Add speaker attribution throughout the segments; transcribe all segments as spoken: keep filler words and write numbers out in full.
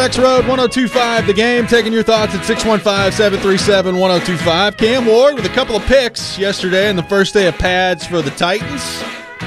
Speaker 1: X Road one oh two five, The Game, taking your thoughts at six one five, seven three seven, one oh two five. Cam Ward with a couple of picks yesterday in the first day of pads for the Titans.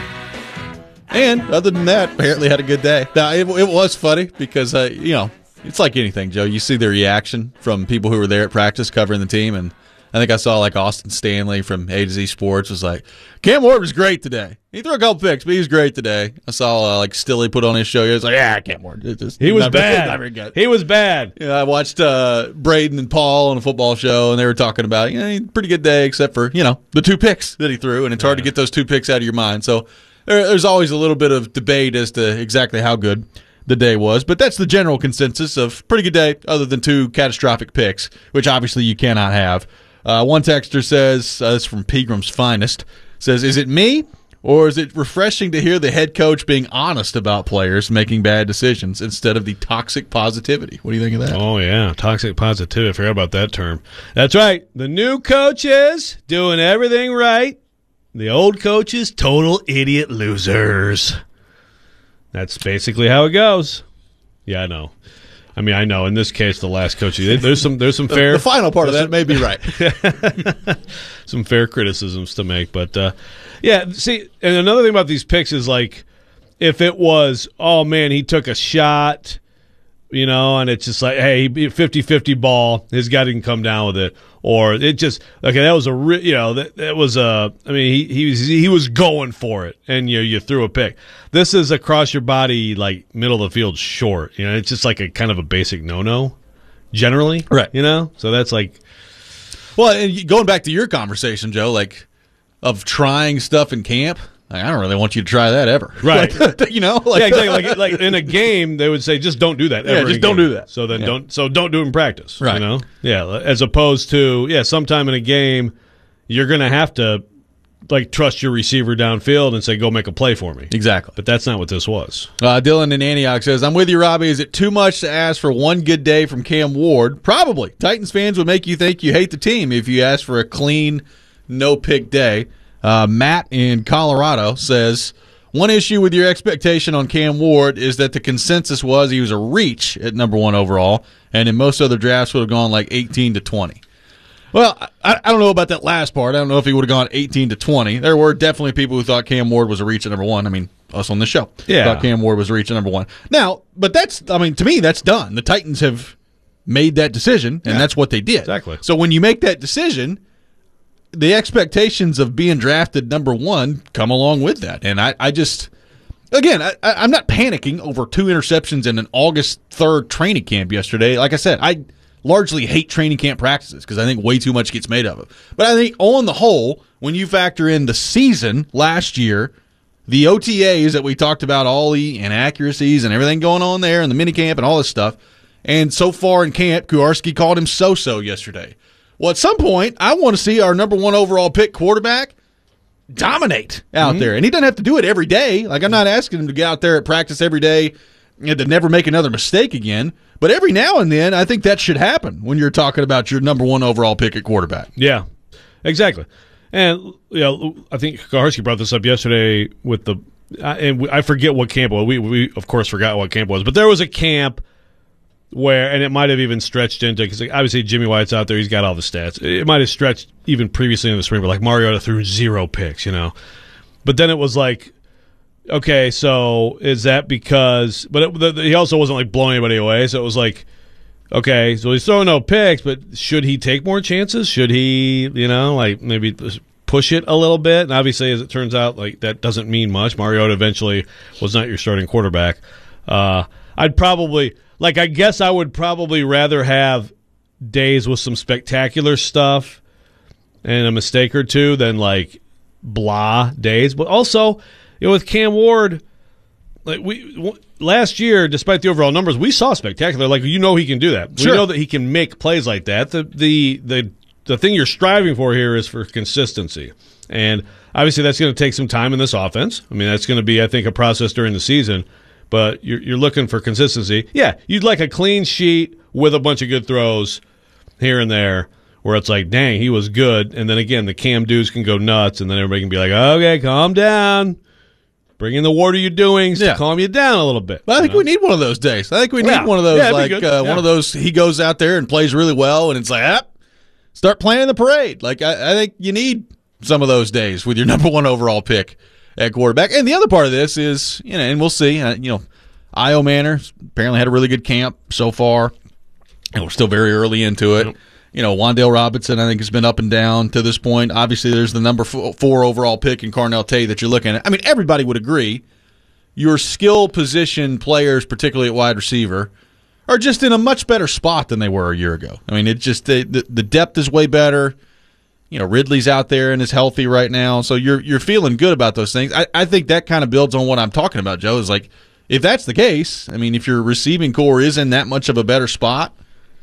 Speaker 1: And other than that, apparently had a good day. Now, it, it was funny because, uh, you know, it's like anything, Joe. You see the reaction from people who were there at practice covering the team, and I think I saw like Austin Stanley from A to Z Sports was like, Cam Ward was great today. He threw a couple picks, but he was great today. I saw uh, like Stilly put on his show. He was like, yeah, Cam Ward. It just,
Speaker 2: he was
Speaker 1: never,
Speaker 2: bad.
Speaker 1: Never good.
Speaker 2: He was bad.
Speaker 1: Yeah, I watched uh, Braden and Paul on a football show, and they were talking about, you know, pretty good day except for, you know, the two picks that he threw, and it's hard
Speaker 2: yeah.
Speaker 1: to get those two picks out of your mind. So there, there's always a little bit of debate as to exactly how good the day was, but that's the general consensus of pretty good day other than two catastrophic picks, which obviously you cannot have. Uh, one texter says, uh, this is from Pegram's Finest, says, is it me or is it refreshing to hear the head coach being honest about players making bad decisions instead of the toxic positivity? What do you think of that?
Speaker 2: Oh, yeah, toxic positivity. I forgot about that term. That's right. The new coaches doing everything right. The old coaches, total idiot losers. That's basically how it goes. Yeah, I know. I mean, I know. In this case, the last coach, there's some there's some fair.
Speaker 1: The final part of that may be right.
Speaker 2: Some fair criticisms to make, but uh, yeah. See, and another thing about these picks is like, if it was, oh man, he took a shot, you know, and it's just like, hey, fifty-fifty ball, his guy didn't come down with it, or it just okay, that was a, re- you know, that, that was a. I mean, he he was he was going for it, and you know, you threw a pick. This is across your body, like middle of the field, short. You know, it's just like a kind of a basic no-no, generally,
Speaker 1: right?
Speaker 2: You know, so that's like,
Speaker 1: well, and going back to your conversation, Joe, like of trying stuff in camp. Like, I don't really want you to try that ever,
Speaker 2: right?
Speaker 1: Like, you know, like,
Speaker 2: yeah, exactly. Like, like in a game, they would say, just don't do that. Ever
Speaker 1: yeah, just don't
Speaker 2: game.
Speaker 1: do that.
Speaker 2: So then
Speaker 1: yeah.
Speaker 2: don't. So don't do it in practice,
Speaker 1: right?
Speaker 2: You know, yeah. As opposed to, yeah, sometime in a game, you're going to have to like trust your receiver downfield and say, go make a play for me.
Speaker 1: Exactly.
Speaker 2: But that's not what this was.
Speaker 1: Uh, Dylan in Antioch says, I'm with you, Robbie. Is it too much to ask for one good day from Cam Ward? Probably. Titans fans would make you think you hate the team if you ask for a clean, no-pick day. Uh, Matt in Colorado says, one issue with your expectation on Cam Ward is that the consensus was he was a reach at number one overall, and in most other drafts would have gone like eighteen to twenty. Well, I, I don't know about that last part. I don't know if he would have gone eighteen to twenty. There were definitely people who thought Cam Ward was a reach at number one. I mean, us on the show
Speaker 2: yeah.
Speaker 1: thought Cam Ward was a reach at number one. Now, but that's, I mean, to me, that's done. The Titans have made that decision, and
Speaker 2: yeah.
Speaker 1: that's what they did.
Speaker 2: Exactly.
Speaker 1: So when you make that decision, the expectations of being drafted number one come along with that. And I, I just, again, I, I'm not panicking over two interceptions in an August third training camp yesterday. Like I said, I largely hate training camp practices because I think way too much gets made of it. But I think on the whole, when you factor in the season last year, the O T As that we talked about, all the inaccuracies and everything going on there, and the minicamp and all this stuff, and so far in camp, Kuharski called him so-so yesterday. Well, at some point, I want to see our number one overall pick quarterback dominate out mm-hmm. there. And he doesn't have to do it every day. Like, I'm not asking him to get out there at practice every day and to never make another mistake again. But every now and then, I think that should happen when you're talking about your number one overall pick at quarterback.
Speaker 2: Yeah, exactly. And you know, I think Kuharski brought this up yesterday with the uh, – and I forget what camp it was. We, we, of course, forgot what camp it was. But there was a camp where – and it might have even stretched into – because obviously Jimmy White's out there. He's got all the stats. It might have stretched even previously in the spring, but like Mariota threw zero picks, you know. But then it was like – okay, so is that because – but it, the, the, he also wasn't, like, blowing anybody away. So it was like, okay, so he's throwing no picks, but should he take more chances? Should he, you know, like maybe push it a little bit? And obviously, as it turns out, like that doesn't mean much. Mariota eventually was not your starting quarterback. Uh, I'd probably – like I guess I would probably rather have days with some spectacular stuff and a mistake or two than, like, blah days. But also – you know, with Cam Ward, like we w- last year, despite the overall numbers, we saw spectacular. Like, you know, he can do that.
Speaker 1: Sure.
Speaker 2: We know that he can make plays like that. The the the the thing you're striving for here is for consistency, and obviously that's going to take some time in this offense. I mean, that's going to be, I think, a process during the season. But you're you're looking for consistency. Yeah, you'd like a clean sheet with a bunch of good throws here and there, where it's like, dang, he was good. And then again, the Cam dudes can go nuts, and then everybody can be like, okay, calm down. Bring in the What Are You Doings
Speaker 1: Yeah.
Speaker 2: to calm you down a little bit.
Speaker 1: But I think
Speaker 2: you know?
Speaker 1: we need one of those days. I think we need
Speaker 2: Yeah.
Speaker 1: one of those,
Speaker 2: Yeah, it'd be
Speaker 1: like
Speaker 2: good.
Speaker 1: uh,
Speaker 2: Yeah.
Speaker 1: one of those. He goes out there and plays really well, and it's like, ah, start planning the parade. Like I, I think you need some of those days with your number one overall pick at quarterback. And the other part of this is, you know, and we'll see. Uh, you know, Io Manor apparently had a really good camp so far, and we're still very early into it. Yep. You know, Wan'Dale Robinson, I think, has been up and down to this point. Obviously, there's the number four overall pick in Carnell Tate that you're looking at. I mean, everybody would agree your skill position players, particularly at wide receiver, are just in a much better spot than they were a year ago. I mean, it just the, the, the depth is way better. You know, Ridley's out there and is healthy right now, so you're you're feeling good about those things. I, I think that kind of builds on what I'm talking about, Joe. Is like, if that's the case, I mean, if your receiving core is in that much of a better spot,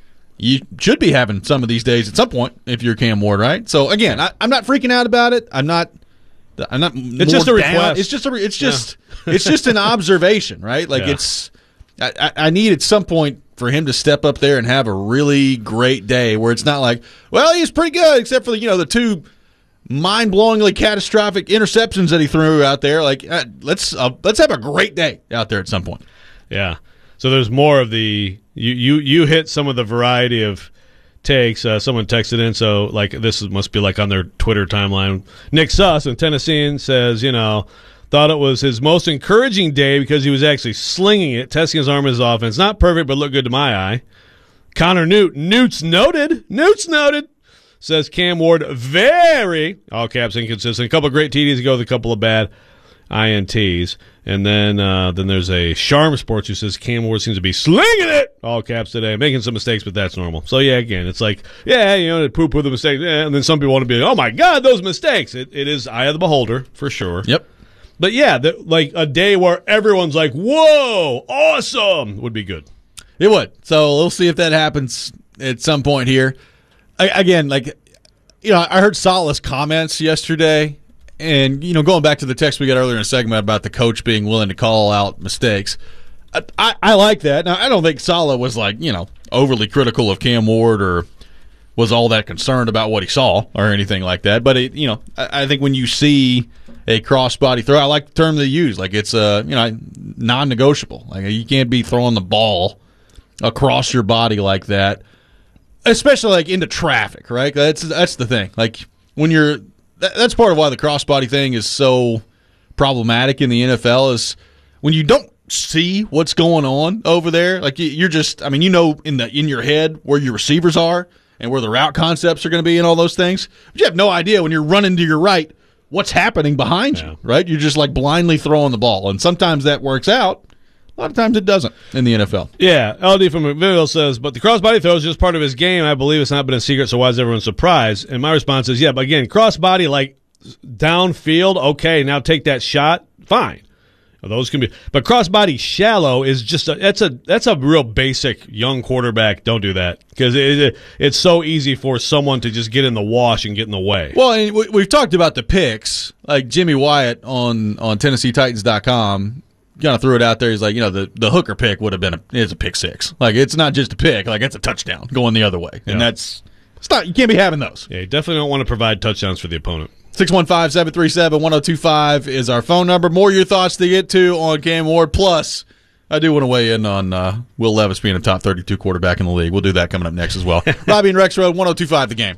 Speaker 1: you should be having some of these days at some point if you're Cam Ward, right? So again, I, I'm not freaking out about it. I'm not. I'm not.
Speaker 2: It's just a
Speaker 1: down.
Speaker 2: request.
Speaker 1: It's just a. It's just. Yeah. It's just an observation, right? Like
Speaker 2: yeah.
Speaker 1: it's. I, I need at some point for him to step up there and have a really great day where it's not like, well, he's pretty good except for the, you know, the two mind-blowingly catastrophic interceptions that he threw out there. Like, uh, let's uh, let's have a great day out there at some point.
Speaker 2: Yeah. So there's more of the you you you hit some of the variety of takes. Uh, someone texted in, so like this must be like on their Twitter timeline. Nick Suss in Tennessee says, you know, thought it was his most encouraging day because he was actually slinging it, testing his arm in his offense. Not perfect, but looked good to my eye. Connor Newt, Newt's noted, Newt's noted, says Cam Ward very, all caps, inconsistent. A couple of great T Ds ago with a couple of bad I N Ts. And then uh, then there's a Sharm Sports who says Cam Ward seems to be slinging it, all caps today, making some mistakes, but that's normal. So, yeah, again, it's like, yeah, you know, poo-poo the mistakes. Yeah, and then some people want to be like, oh, my God, those mistakes. It, it is eye of the beholder, for sure.
Speaker 1: Yep.
Speaker 2: But, yeah, the, like a day where everyone's like, whoa, awesome, would be good.
Speaker 1: It would. So we'll see if that happens at some point here. I, again, like, you know, I heard Saleh's comments yesterday. And, you know, going back to the text we got earlier in a segment about the coach being willing to call out mistakes, I, I, I like that. Now, I don't think Saleh was, like, you know, overly critical of Cam Ward or was all that concerned about what he saw or anything like that. But, it, you know, I, I think when you see a cross-body throw, I like the term they use, like it's, uh, you know, non-negotiable. Like you can't be throwing the ball across your body like that, especially, like, into traffic, right? That's, that's the thing. Like, when you're – that's part of why the crossbody thing is so problematic in the N F L is when you don't see what's going on over there. Like you're just, I mean, you know, in the in your head where your receivers are and where the route concepts are going to be and all those things, but you have no idea when you're running to your right what's happening behind
Speaker 2: yeah.
Speaker 1: you. Right? You're just like blindly throwing the ball, and sometimes that works out. A lot of times it doesn't in the N F L.
Speaker 2: Yeah, L D from McMinnville says, but the crossbody throw is just part of his game. I believe it's not been a secret, so why is everyone surprised? And my response is, yeah, but again, crossbody, like downfield, okay, now take that shot, fine. Those can be, but crossbody shallow is just a, that's a that's a real basic young quarterback. Don't do that because it, it, it's so easy for someone to just get in the wash and get in the way.
Speaker 1: Well, and we, we've talked about the picks, like Jimmy Wyatt on on Tennessee Titans dot com. Kind of threw it out there. He's like, you know, the, the hooker pick would have been a it's a pick six. Like it's not just a pick, like it's a touchdown going the other way, and
Speaker 2: yeah.
Speaker 1: that's it's not. You can't be having those.
Speaker 2: Yeah, you definitely don't want to provide touchdowns for the opponent.
Speaker 1: six one five, seven three seven, one oh two five is our phone number. More of your thoughts to get to on Cam Ward. Plus, I do want to weigh in on uh, Will Levis being a top thirty-two quarterback in the league. We'll do that coming up next as well. Robbie and Rex Road, one oh two five the game.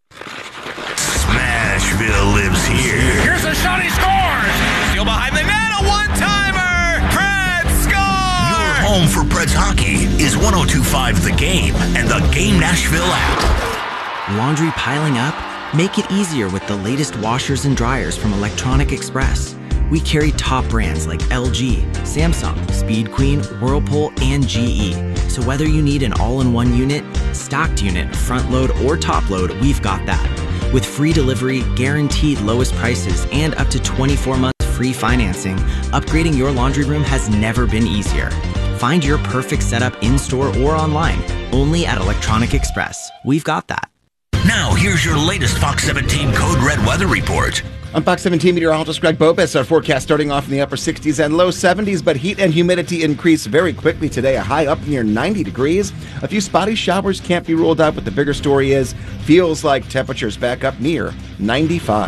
Speaker 3: Smashville lives here.
Speaker 4: Here's a shot, he scores! Still behind the net, a one-timer! Preds score!
Speaker 3: Your home for Preds hockey is one oh two five the game and the Game Nashville app.
Speaker 5: Laundry piling up? Make it easier with the latest washers and dryers from Electronic Express. We carry top brands like L G, Samsung, Speed Queen, Whirlpool, and G E. So whether you need an all-in-one unit, stocked unit, front load, or top load, we've got that. With free delivery, guaranteed lowest prices, and up to twenty-four months free financing, upgrading your laundry room has never been easier. Find your perfect setup in-store or online, only at Electronic Express. We've got that.
Speaker 3: Now, here's your latest Fox seventeen Code Red weather report.
Speaker 6: I'm Fox seventeen meteorologist Greg Bopes. Our forecast starting off in the upper sixties and low seventies, but heat and humidity increase very quickly today, a high up near ninety degrees. A few spotty showers can't be ruled out, but the bigger story is feels like temperatures back up near ninety-five.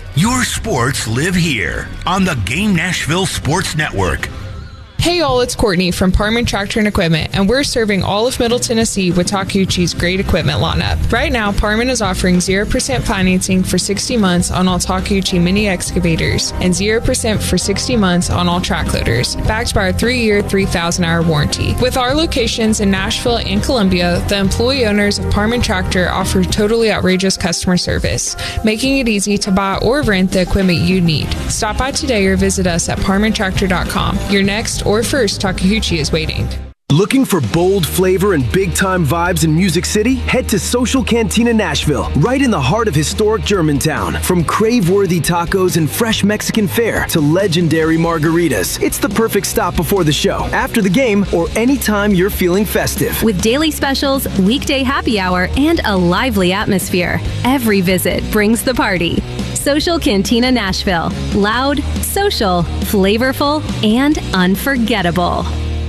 Speaker 3: Your sports live here on the Game Nashville Sports Network.
Speaker 7: Hey all, it's Courtney from Parman Tractor and Equipment, and we're serving all of Middle Tennessee with Takeuchi's great equipment lineup. Right now, Parman is offering zero percent financing for sixty months on all Takeuchi mini excavators and zero percent for sixty months on all track loaders, backed by our three-year, three thousand hour warranty. With our locations in Nashville and Columbia, the employee owners of Parman Tractor offer totally outrageous customer service, making it easy to buy or rent the equipment you need. Stop by today or visit us at parman tractor dot com. Your next or first Takeuchi is waiting.
Speaker 8: Looking for bold flavor and big-time vibes in Music City? Head to Social Cantina Nashville, right in the heart of historic Germantown. From crave-worthy tacos and fresh Mexican fare to legendary margaritas, it's the perfect stop before the show, after the game, or anytime you're feeling festive.
Speaker 9: With daily specials, weekday happy hour, and a lively atmosphere, every visit brings the party. Social Cantina Nashville. Loud, social, flavorful, and unforgettable.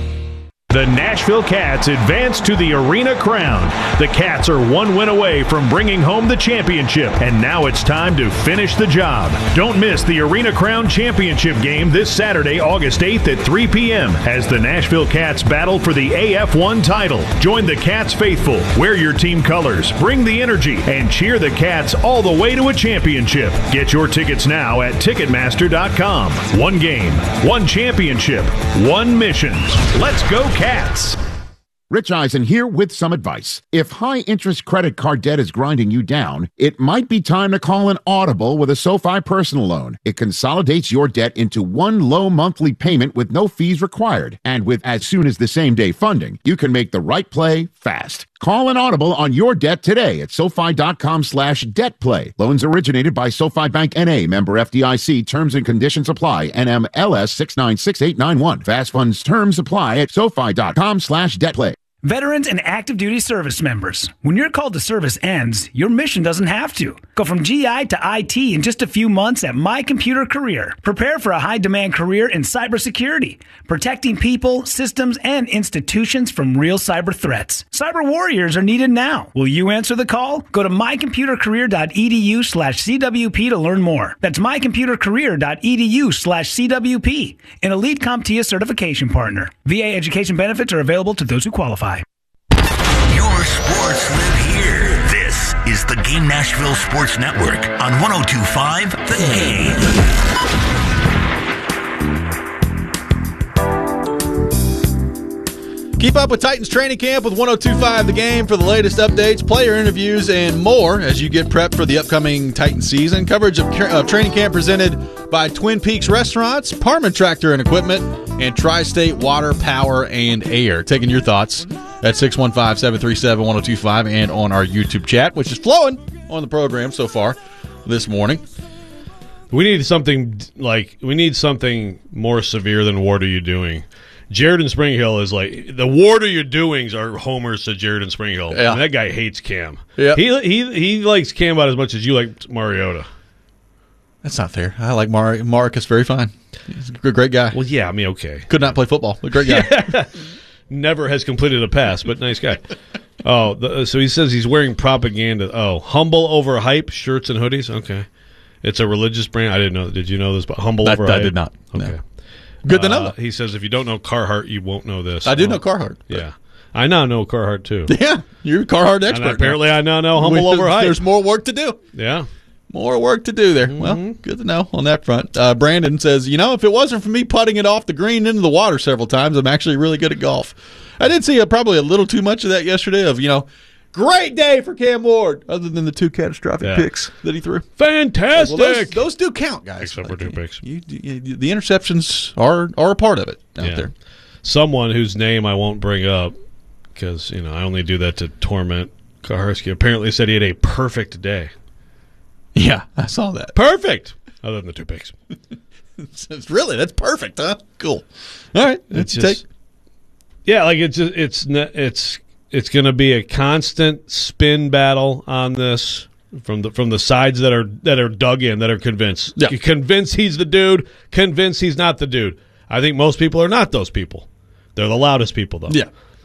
Speaker 10: The Nashville Cats advance to the Arena Crown. The Cats are one win away from bringing home the championship, and now it's time to finish the job. Don't miss the Arena Crown Championship game this Saturday, August eighth at three p.m. as the Nashville Cats battle for the A F one title. Join the Cats faithful, wear your team colors, bring the energy, and cheer the Cats all the way to a championship. Get your tickets now at ticketmaster dot com. One game, one championship, one mission. Let's go, Cats! Cats.
Speaker 11: Rich Eisen here with some advice. If high-interest credit card debt is grinding you down, it might be time to call an audible with a SoFi personal loan. It consolidates your debt into one low monthly payment with no fees required. And with as soon as the same-day funding, you can make the right play fast. Call an audible on your debt today at SoFi.com slash debt play. Loans originated by SoFi Bank N A, member F D I C. Terms and conditions apply. N M L S six nine six eight nine one. Fast funds terms apply at SoFi.com slash debt play.
Speaker 12: Veterans and active duty service members. When your call to service ends, your mission doesn't have to. Go from G I to I T in just a few months at My Computer Career. Prepare for a high-demand career in cybersecurity, protecting people, systems, and institutions from real cyber threats. Cyber warriors are needed now. Will you answer the call? Go to mycomputercareer.edu slash CWP to learn more. That's mycomputercareer.edu slash CWP, an elite CompTIA certification partner. V A education benefits are available to those who qualify.
Speaker 3: Your sports live here. This is the Game Nashville Sports Network on one oh two point five The Game.
Speaker 1: Keep up with Titans training camp with one oh two point five The Game for the latest updates, player interviews, and more as you get prepped for the upcoming Titans season. Coverage of, of training camp presented by Twin Peaks Restaurants, Parman Tractor and Equipment, and Tri-State Water, Power, and Air. Taking your thoughts at six one five, seven three seven, one oh two five and on our YouTube chat, which is flowing on the program so far this morning.
Speaker 2: We need something like we need something more severe than "What are you doing?" Jared and Spring Hill is like the "What are you doings" are homers to Jared and Spring Hill.
Speaker 1: Yeah.
Speaker 2: And that guy hates Cam.
Speaker 1: Yeah.
Speaker 2: He he he likes Cam about as much as you like Mariota.
Speaker 1: That's not fair. I like Mar- Marcus very fine. He's a great guy.
Speaker 2: Well, yeah, I mean, okay.
Speaker 1: Could not play football. A great guy.
Speaker 2: Yeah. Never has completed a pass, but nice guy. Oh, the, so he says he's wearing propaganda. Oh, humble over hype shirts and hoodies. Okay, it's a religious brand. I didn't know. Did you know this? But humble
Speaker 1: I,
Speaker 2: over
Speaker 1: I
Speaker 2: hype.
Speaker 1: did not.
Speaker 2: Okay,
Speaker 1: No. Good to know.
Speaker 2: Uh, he says if you don't know Carhartt, you won't know this.
Speaker 1: I do
Speaker 2: oh,
Speaker 1: know Carhartt.
Speaker 2: Yeah, I now know Carhartt too.
Speaker 1: Yeah, you're a Carhartt expert.
Speaker 2: And apparently,
Speaker 1: now.
Speaker 2: I now know humble
Speaker 1: we,
Speaker 2: over hype.
Speaker 1: There's more work to do.
Speaker 2: Yeah.
Speaker 1: More work to do there.
Speaker 2: Mm-hmm.
Speaker 1: Well, good to know on that front. Uh, Brandon says, you know, if it wasn't for me putting it off the green into the water several times, I'm actually really good at golf. I did see a, probably a little too much of that yesterday of, you know, great day for Cam Ward, other than the two catastrophic
Speaker 2: yeah.
Speaker 1: picks that he threw.
Speaker 2: Fantastic.
Speaker 1: Well, those, those do count, guys.
Speaker 2: Except
Speaker 1: like,
Speaker 2: for two picks.
Speaker 1: You, you, you, the interceptions are, are a part of it out
Speaker 2: yeah.
Speaker 1: there.
Speaker 2: Someone whose name I won't bring up because, you know, I only do that to torment Kaharski apparently said he had a perfect day.
Speaker 1: Yeah, I saw that.
Speaker 2: Perfect. Other than the two picks.
Speaker 1: It's really, that's perfect, huh? Cool. All right.
Speaker 2: It's
Speaker 1: Let's
Speaker 2: just,
Speaker 1: take.
Speaker 2: Yeah, like it's just, it's it's it's going to be a constant spin battle on this from the from the sides that are that are dug in, that are convinced.
Speaker 1: Yeah.
Speaker 2: Convinced he's the dude, convinced he's not the dude. I think most people are not those people. They're the loudest people, though.
Speaker 1: Yeah.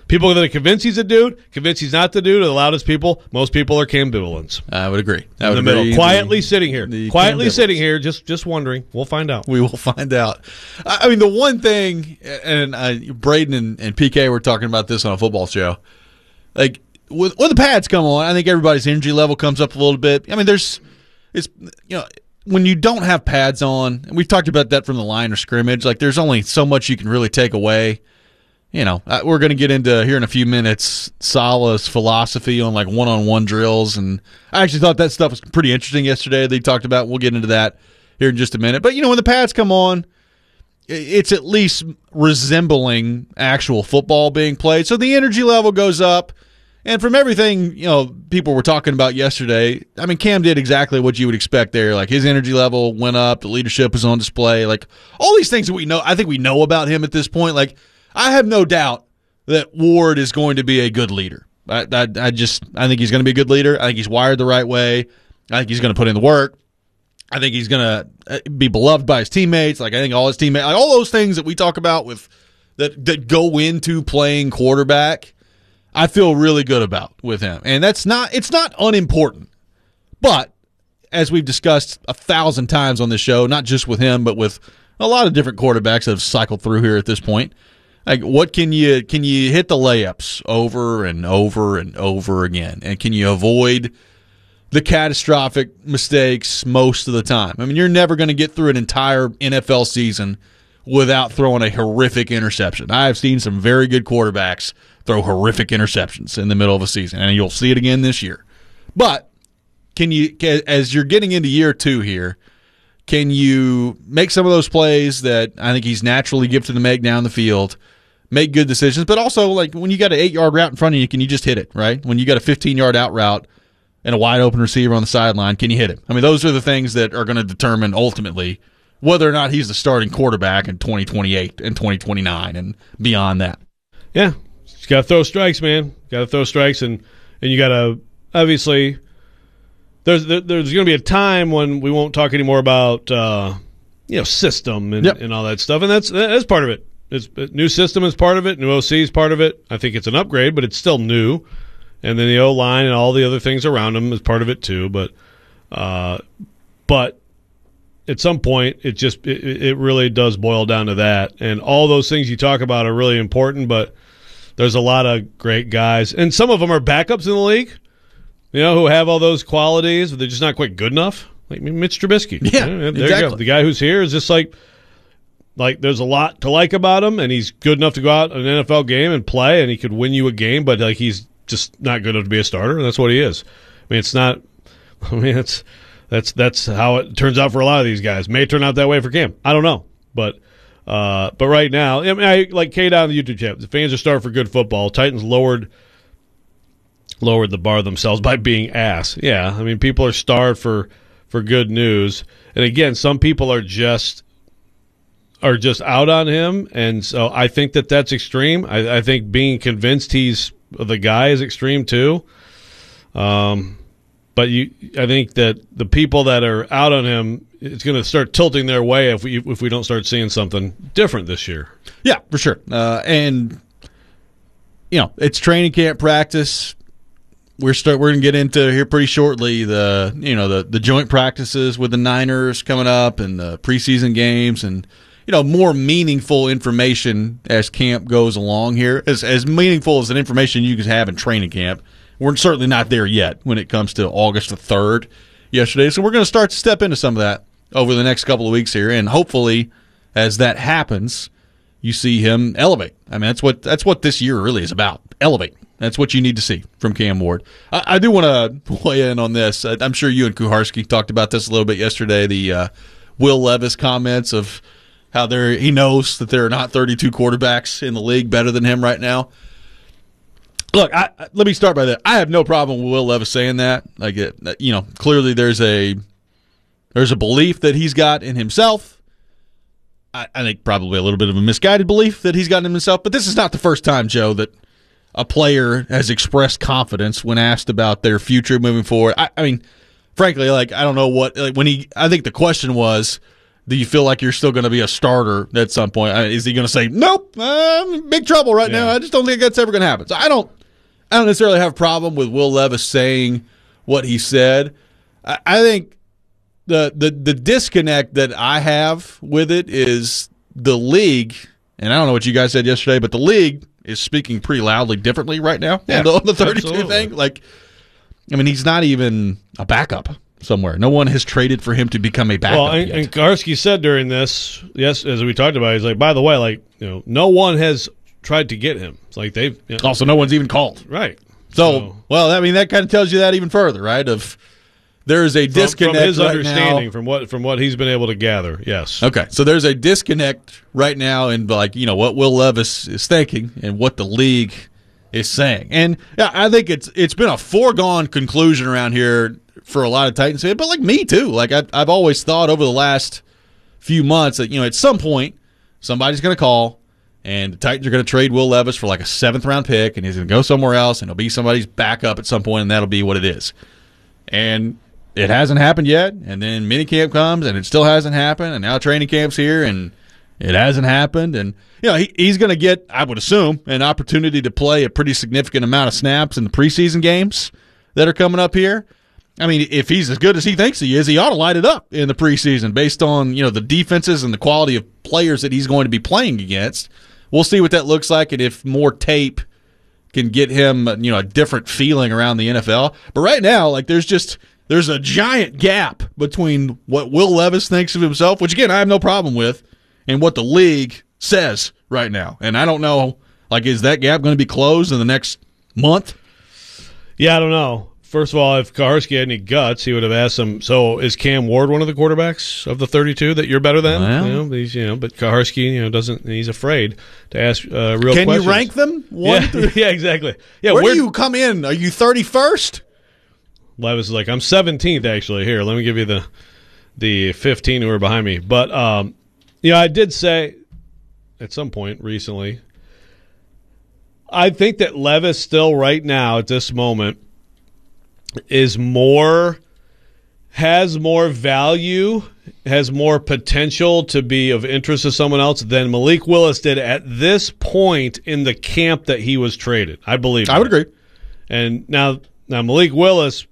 Speaker 2: People that are convinced he's a dude, convinced he's not the dude, are the loudest people. Most people are cambivalents.
Speaker 1: I would agree. I
Speaker 2: In
Speaker 1: would
Speaker 2: the middle,
Speaker 1: agree.
Speaker 2: quietly
Speaker 1: The-
Speaker 2: sitting here,
Speaker 1: the
Speaker 2: quietly
Speaker 1: cambivalents.
Speaker 2: sitting here, just just wondering. We'll find out.
Speaker 1: We will find out. I I mean, the one thing, and uh, Braden and, and P K were talking about this on a football show. Like, with, when the pads come on, I think everybody's energy level comes up a little bit. I mean, there's, it's, you know, when you don't have pads on, and we've talked about that from the line of scrimmage, like, there's only so much you can really take away. You know, uh, we're going to get into here in a few minutes Salah's philosophy on like one-on-one drills, and I actually thought that stuff was pretty interesting yesterday. They talked about. We'll get into that here in just a minute. But you know, when the pads come on, i- it's at least resembling actual football being played, so the energy level goes up. And from everything you know, people were talking about yesterday, I mean, Cam did exactly what you would expect there. Like his energy level went up, the leadership was on display, like all these things that we know. I think we know about him at this point. Like. I have no doubt that Ward is going to be a good leader. I, I, I just I think he's going to be a good leader. I think he's wired the right way. I think he's going to put in the work. I think he's going to be beloved by his teammates. Like I think all his teammates, like all those things that we talk about with that that go into playing quarterback, I feel really good about with him. And that's not it's not unimportant. But as we've discussed a thousand times on this show, not just with him, but with a lot of different quarterbacks that have cycled through here at this point. Like, what can you can you hit the layups over and over and over again, and can you avoid the catastrophic mistakes most of the time? I mean, you're never going to get through an entire N F L season without throwing a horrific interception. I have seen some very good quarterbacks throw horrific interceptions in the middle of a season, and you'll see it again this year. But can you, as you're getting into year two here, can you make some of those plays that I think he's naturally gifted to make down the field? Make good decisions, but also like when you got an eight-yard route in front of you, can you just hit it, right? When you got a fifteen-yard out route and a wide-open receiver on the sideline, can you hit it? I mean, those are the things that are going to determine ultimately whether or not he's the starting quarterback in twenty twenty-eight and twenty twenty-nine and beyond that.
Speaker 2: Yeah, you got to throw strikes, man. Got to throw strikes, and and you got to obviously. There's there, there's going to be a time when we won't talk anymore about uh, you know system and,
Speaker 1: Yep.
Speaker 2: and all that stuff, and that's that's part of it. It's new system is part of it. New O C is part of it. I think it's an upgrade, but it's still new. And then the O line and all the other things around them is part of it too. But, uh, but at some point, it just it, it really does boil down to that. And all those things you talk about are really important. But there's a lot of great guys, and some of them are backups in the league. You know, who have all those qualities, but they're just not quite good enough. Like Mitch Trubisky.
Speaker 1: Yeah,
Speaker 2: there you
Speaker 1: exactly.
Speaker 2: go. The guy who's here is just like. Like, there's a lot to like about him, and he's good enough to go out in an N F L game and play, and he could win you a game, but, like, he's just not good enough to be a starter, and that's what he is. I mean, it's not – I mean, it's that's that's how it turns out for a lot of these guys. May turn out that way for Cam. I don't know. But uh, but right now, I mean, I, like K down the YouTube chat, the fans are starving for good football. Titans lowered lowered the bar themselves by being ass. Yeah, I mean, people are starved for, for good news. And, again, some people are just – are just out on him, and so I think that that's extreme. I, I think being convinced he's the guy is extreme too. Um, but you, I think that the people that are out on him, it's going to start tilting their way if we if we don't start seeing something different this year.
Speaker 1: Yeah, for sure. Uh, and you know, it's training camp practice. We're start. We're going to get into here pretty shortly the you know the the joint practices with the Niners coming up and the preseason games and. You know, more meaningful information as camp goes along here, as as meaningful as an information you can have in training camp. We're certainly not there yet when it comes to August the third yesterday. So we're going to start to step into some of that over the next couple of weeks here, and hopefully, as that happens, you see him elevate. I mean, that's what that's what this year really is about. Elevate. That's what you need to see from Cam Ward. I, I do want to weigh in on this. I, I'm sure you and Kuharski talked about this a little bit yesterday. The uh, Will Levis comments of how there he knows that there are not thirty-two quarterbacks in the league better than him right now. Look, I, I, let me start by that. I have no problem with Will Levis saying that. Like, it, you know, clearly there's a there's a belief that he's got in himself. I, I think probably a little bit of a misguided belief that he's got in himself. But this is not the first time, Joe, that a player has expressed confidence when asked about their future moving forward. I, I mean, frankly, like I don't know what like when he. I think the question was. do you feel like you're still going to be a starter at some point? I mean, is he going to say, nope, I'm in big trouble right yeah. now. I just don't think that's ever going to happen. So I don't I don't necessarily have a problem with Will Levis saying what he said. I, I think the, the the disconnect that I have with it is the league, and I don't know what you guys said yesterday, but the league is speaking pretty loudly differently right now yeah, on, the, on the thirty-two absolutely. thing. Like, I mean, he's not even a backup somewhere. No one has traded for him to become a backup.
Speaker 2: Well, and,
Speaker 1: yet.
Speaker 2: and Karski said during this, yes, as we talked about, he's like, by the way, like, you know, no one has tried to get him. It's like they've you know,
Speaker 1: also no one's even called.
Speaker 2: Right.
Speaker 1: So,
Speaker 2: so,
Speaker 1: well, I mean, that kind of tells you that even further, right? Of there is a
Speaker 2: from,
Speaker 1: disconnect
Speaker 2: from his
Speaker 1: right
Speaker 2: understanding
Speaker 1: now.
Speaker 2: from what from what he's been able to gather. Yes.
Speaker 1: Okay, so there's a disconnect right now in like you know what Will Levis is thinking and what the league is saying, and yeah, I think it's it's been a foregone conclusion around here for a lot of Titans fans, but like me too. Like I've, I've always thought over the last few months that you know at some point somebody's going to call. And the Titans are going to trade Will Levis for like a seventh round pick, and he's going to go somewhere else, and he'll be somebody's backup at some point, and that'll be what it is. And it hasn't happened yet, and then minicamp comes, and it still hasn't happened, and now training camp's here, and it hasn't happened. And you know he, he's going to get, I would assume, an opportunity to play a pretty significant amount of snaps in the preseason games that are coming up here. I mean, if he's as good as he thinks he is, he ought to light it up in the preseason based on you know the defenses and the quality of players that he's going to be playing against. We'll see what that looks like and if more tape can get him, you know, a different feeling around the N F L. But right now, like there's just there's a giant gap between what Will Levis thinks of himself, which again I have no problem with, and what the league says right now. And I don't know, like, is that gap going to be closed in the next month?
Speaker 2: Yeah, I don't know. First of all, if Kaharski had any guts, he would have asked him, so is Cam Ward one of the quarterbacks of the thirty-two that you're better than?
Speaker 1: Well,
Speaker 2: you know, he's, you know, but Kaharski, you know, doesn't, he's afraid to ask uh, real
Speaker 1: Can
Speaker 2: questions.
Speaker 1: you rank them? One
Speaker 2: yeah,
Speaker 1: through?
Speaker 2: yeah, exactly. Yeah,
Speaker 1: Where do you come in? Are you thirty-first?
Speaker 2: Levis is like, I'm seventeenth, actually. Here, let me give you the the fifteen who are behind me. But, um, yeah, I did say at some point recently, I think that Levis still right now at this moment is more, has more value, has more potential to be of interest to someone else than Malik Willis did at this point in the camp that he was traded. I believe
Speaker 1: I would agree.
Speaker 2: And now, now Malik Willis,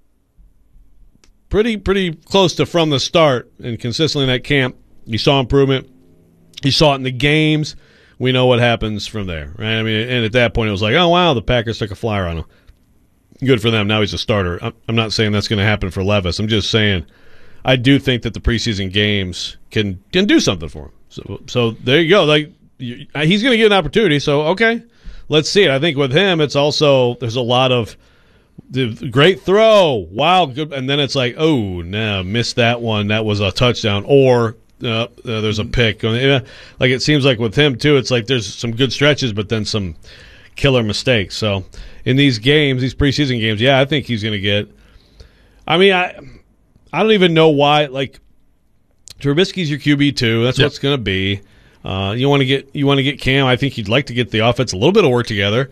Speaker 2: pretty pretty close to from the start and consistently in that camp, you saw improvement. You saw it in the games. We know what happens from there, right? I mean, and at that point it was like, oh, wow, the Packers took a flyer on him. Good for them. Now he's a starter. I'm not saying that's going to happen for Levis. I'm just saying I do think that the preseason games can can do something for him. So, so there you go. Like you, he's going to get an opportunity. So okay, let's see it. I think with him, it's also there's a lot of the great throw, wow, good, and then it's like, oh no, missed that one. That was a touchdown, or uh, uh, there's a pick. Like it seems like with him too, it's like there's some good stretches, but then some killer mistakes. So in these games, these preseason games, yeah, I think he's going to get. I mean, I I don't even know why. Like Trubisky's your Q B two. That's yep. what it's going to be. Uh, you want to get you want to get Cam. I think you'd like to get the offense a little bit of work together.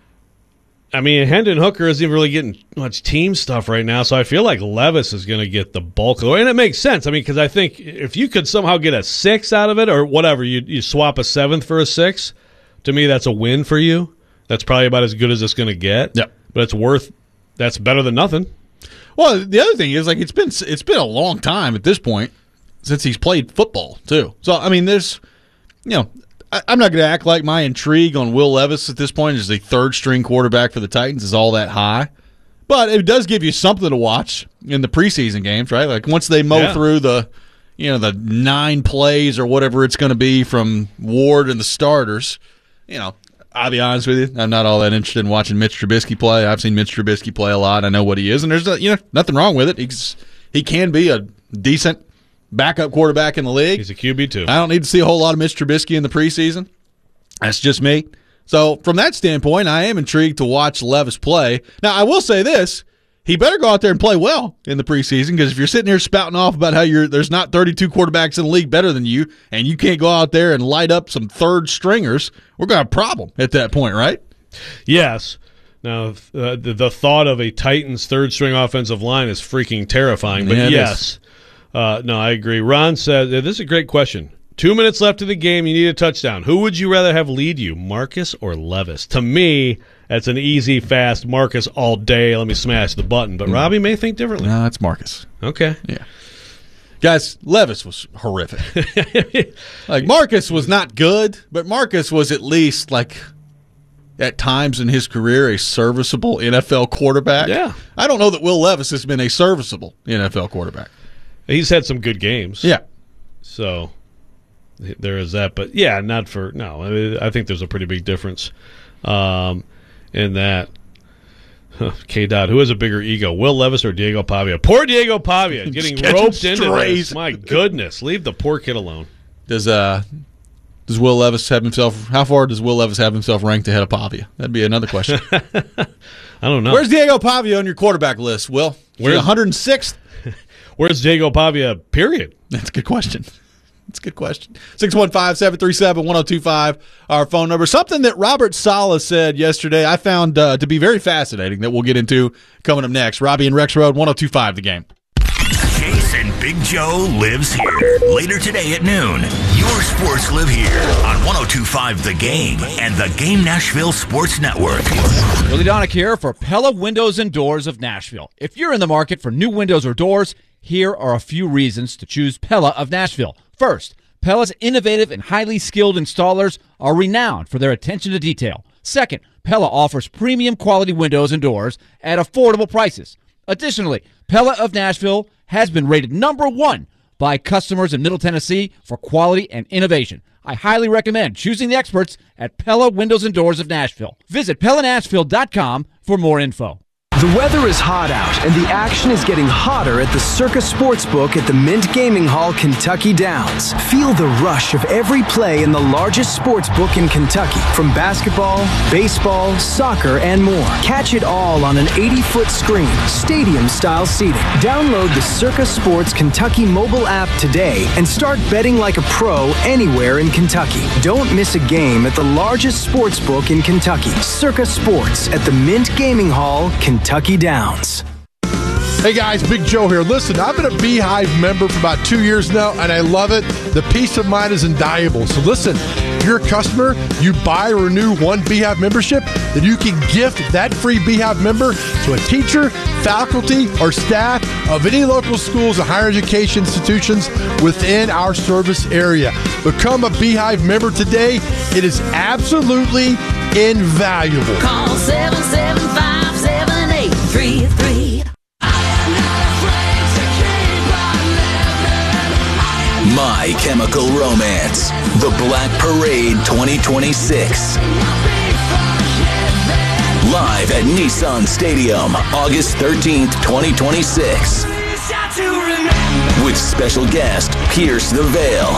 Speaker 2: I mean, Hendon Hooker isn't even really getting much team stuff right now, so I feel like Levis is going to get the bulk of it. And it makes sense. I mean, because I think if you could somehow get a six out of it or whatever, you you swap a seventh for a six, to me that's a win for you. That's probably about as good as it's going to get.
Speaker 1: Yep.
Speaker 2: But it's worth – that's better than nothing.
Speaker 1: Well, the other thing is, like, it's been it's been a long time at this point since he's played football, too. So, I mean, there's – you know, I, I'm not going to act like my intrigue on Will Levis at this point as the third-string quarterback for the Titans is all that high. But it does give you something to watch in the preseason games, right? Like, once they mow
Speaker 2: yeah.
Speaker 1: through the – you know, the nine plays or whatever it's going to be from Ward and the starters, you know, I'll be honest with you, I'm not all that interested in watching Mitch Trubisky play. I've seen Mitch Trubisky play a lot. I know what he is, and there's you know nothing wrong with it. He's he can be a decent backup quarterback in the league.
Speaker 2: He's a Q B too.
Speaker 1: I don't need to see a whole lot of Mitch Trubisky in the preseason. That's just me. So from that standpoint, I am intrigued to watch Levis play. Now, I will say this. He better go out there and play well in the preseason, because if you're sitting here spouting off about how you're there's not thirty-two quarterbacks in the league better than you, and you can't go out there and light up some third stringers, we're going to have a problem at that point, right?
Speaker 2: Yes. Now, uh, the, the thought of a Titans third string offensive line is freaking terrifying, but
Speaker 1: yeah,
Speaker 2: yes. Uh, no, I agree. Ron says, this is a great question. Two minutes left of the game. You need a touchdown. Who would you rather have lead you, Marcus or Levis? To me, that's an easy, fast Marcus all day. Let me smash the button. But mm. Robbie may think differently.
Speaker 1: No, it's Marcus.
Speaker 2: Okay.
Speaker 1: Yeah. Guys, Levis was horrific. Like, Marcus was not good, but Marcus was at least, like, at times in his career, a serviceable N F L quarterback.
Speaker 2: Yeah.
Speaker 1: I don't know that Will Levis has been a serviceable N F L quarterback.
Speaker 2: He's had some good games.
Speaker 1: Yeah.
Speaker 2: So there is that. But, yeah, not for – no. I, mean, I think there's a pretty big difference um, in that. K-Dot, who has a bigger ego, Will Levis or Diego Pavia? Poor Diego Pavia getting roped into this. My goodness. Leave the poor kid alone.
Speaker 1: Does uh does Will Levis have himself – how far does Will Levis have himself ranked ahead of Pavia? That'd be another question.
Speaker 2: I don't know.
Speaker 1: Where's Diego Pavia on your quarterback list, Will? Where's one hundred sixth?
Speaker 2: Where's Diego Pavia, period?
Speaker 1: That's a good question. That's a good question. six one five, seven three seven, one oh two five, our phone number. Something that Robert Saleh said yesterday I found uh, to be very fascinating that we'll get into coming up next. Robbie and Rex Road, one oh two five The Game.
Speaker 3: Jason Big Joe lives here. Later today at noon, your sports live here on one oh two five The Game and the Game Nashville Sports Network.
Speaker 13: Willie Donick here for Pella Windows and Doors of Nashville. If you're in the market for new windows or doors, here are a few reasons to choose Pella of Nashville. First, Pella's innovative and highly skilled installers are renowned for their attention to detail. Second, Pella offers premium quality windows and doors at affordable prices. Additionally, Pella of Nashville has been rated number one by customers in Middle Tennessee for quality and innovation. I highly recommend choosing the experts at Pella Windows and Doors of Nashville. Visit Pella Nashville dot com for more info.
Speaker 8: The weather is hot out, and the action is getting hotter at the Circa Sportsbook at the Mint Gaming Hall, Kentucky Downs. Feel the rush of every play in the largest sportsbook in Kentucky, from basketball, baseball, soccer, and more. Catch it all on an eighty-foot screen, stadium-style seating. Download the Circa Sports Kentucky mobile app today and start betting like a pro anywhere in Kentucky. Don't miss a game at the largest sportsbook in Kentucky, Circa Sports at the Mint Gaming Hall, Kentucky. Kentucky Downs.
Speaker 14: Hey guys, Big Joe here. Listen, I've been a Beehive member for about two years now, and I love it. The peace of mind is invaluable. So listen, if you're a customer, you buy or renew one Beehive membership, then you can gift that free Beehive member to a teacher, faculty, or staff of any local schools and higher education institutions within our service area. Become a Beehive member today. It is absolutely invaluable.
Speaker 15: Call seven seven five, seven eight three three.
Speaker 3: My Chemical Romance, The Black Parade twenty twenty-six. Live at Nissan Stadium, August thirteenth, twenty twenty-six. With special guest, Pierce the Veil.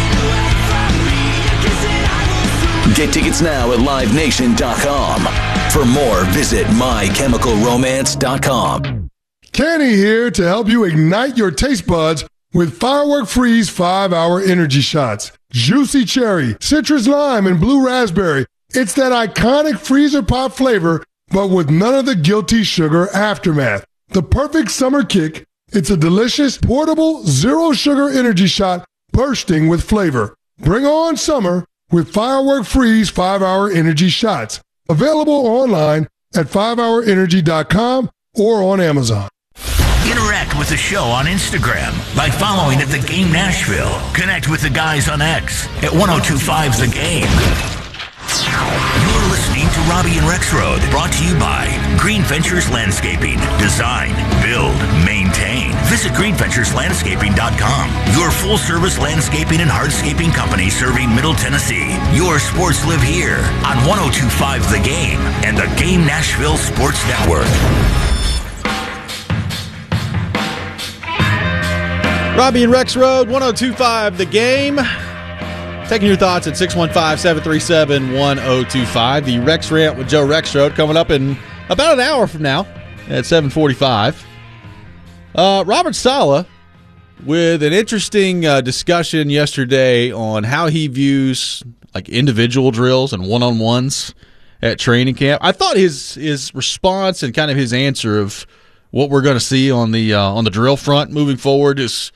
Speaker 3: Get tickets now at live nation dot com. For more, visit my chemical romance dot com.
Speaker 16: Kenny here to help you ignite your taste buds with Firework Freeze five hour energy shots. Juicy cherry, citrus lime, and blue raspberry. It's that iconic freezer pop flavor, but with none of the guilty sugar aftermath. The perfect summer kick. It's a delicious, portable, zero sugar energy shot bursting with flavor. Bring on summer with Firework Freeze five hour energy shots. Available online at five hour energy dot com or on Amazon.
Speaker 3: Interact with the show on Instagram by following at The Game Nashville. Connect with the guys on X at ten twenty-five The Game. You're listening to Robbie and Rex Road, brought to you by Green Ventures Landscaping. Design, build, maintain. Visit green ventures landscaping dot com. Your full-service landscaping and hardscaping company serving Middle Tennessee. Your sports live here on ten twenty-five The Game and the Game Nashville Sports Network.
Speaker 1: Robbie and Rex Road, ten twenty-five The Game. Taking your thoughts at six one five, seven three seven, one oh two five. The Rex Rant with Joe Rexrode coming up in about an hour from now at seven forty-five. Uh, Robert Saleh with an interesting uh, discussion yesterday on how he views like individual drills and one-on-ones at training camp. I thought his his response and kind of his answer of what we're going to see on the uh, on the drill front moving forward is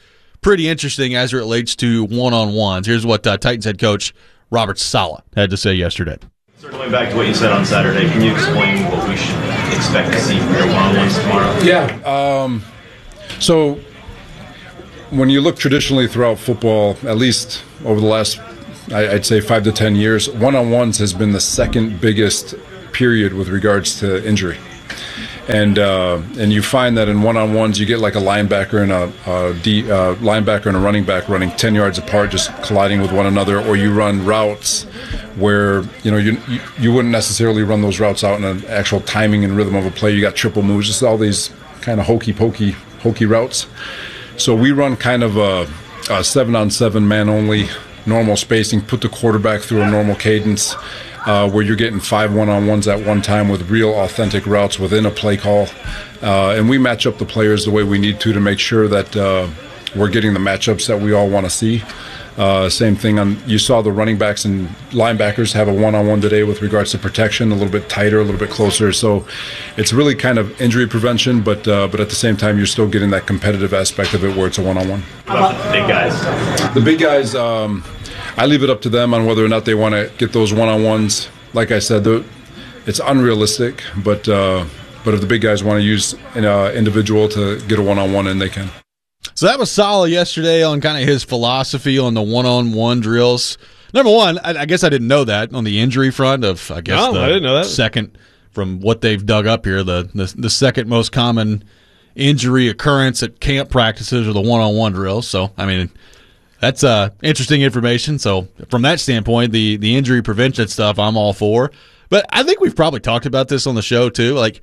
Speaker 1: pretty interesting as it relates to one-on-ones. Here's what uh, Titans head coach Robert Saleh had to say yesterday.
Speaker 17: Circling back to what you said on Saturday, can you explain what we should expect to see from your one-on-ones tomorrow?
Speaker 18: Yeah. Um, so when you look traditionally throughout football, at least over the last, I'd say five to ten years, one-on-ones has been the second biggest period with regards to injury. And uh, and you find that in one-on-ones, you get like a linebacker and a, a D, uh, linebacker and a running back running ten yards apart, just colliding with one another, or you run routes where you know you you, you wouldn't necessarily run those routes out in an actual timing and rhythm of a play. You got triple moves, just all these kind of hokey pokey hokey routes. So we run kind of a, a seven-on-seven man-only normal spacing, put the quarterback through a normal cadence. Uh, where you're getting five one-on-ones at one time with real authentic routes within a play call. Uh, and we match up the players the way we need to to make sure that uh, we're getting the matchups that we all want to see. Uh, same thing on, you saw the running backs and linebackers have a one-on-one today with regards to protection, a little bit tighter, a little bit closer. So it's really kind of injury prevention, but uh, but at the same time, you're still getting that competitive aspect of it where it's a one-on-one.
Speaker 17: How about the big guys?
Speaker 18: The big guys, um, I leave it up to them on whether or not they want to get those one-on-ones. Like I said, it's unrealistic, but uh, but if the big guys want to use an uh, individual to get a one-on-one in, they can.
Speaker 1: So that was Saleh yesterday on kind of his philosophy on the one-on-one drills. Number one, I, I guess I didn't know that on the injury front of, I guess,
Speaker 2: no,
Speaker 1: the
Speaker 2: I didn't know that.
Speaker 1: second, from what they've dug up here, the, the, the second most common injury occurrence at camp practices are the one-on-one drills. So, I mean, that's uh, interesting information. So from that standpoint, the, the injury prevention stuff I'm all for. But I think we've probably talked about this on the show too. Like,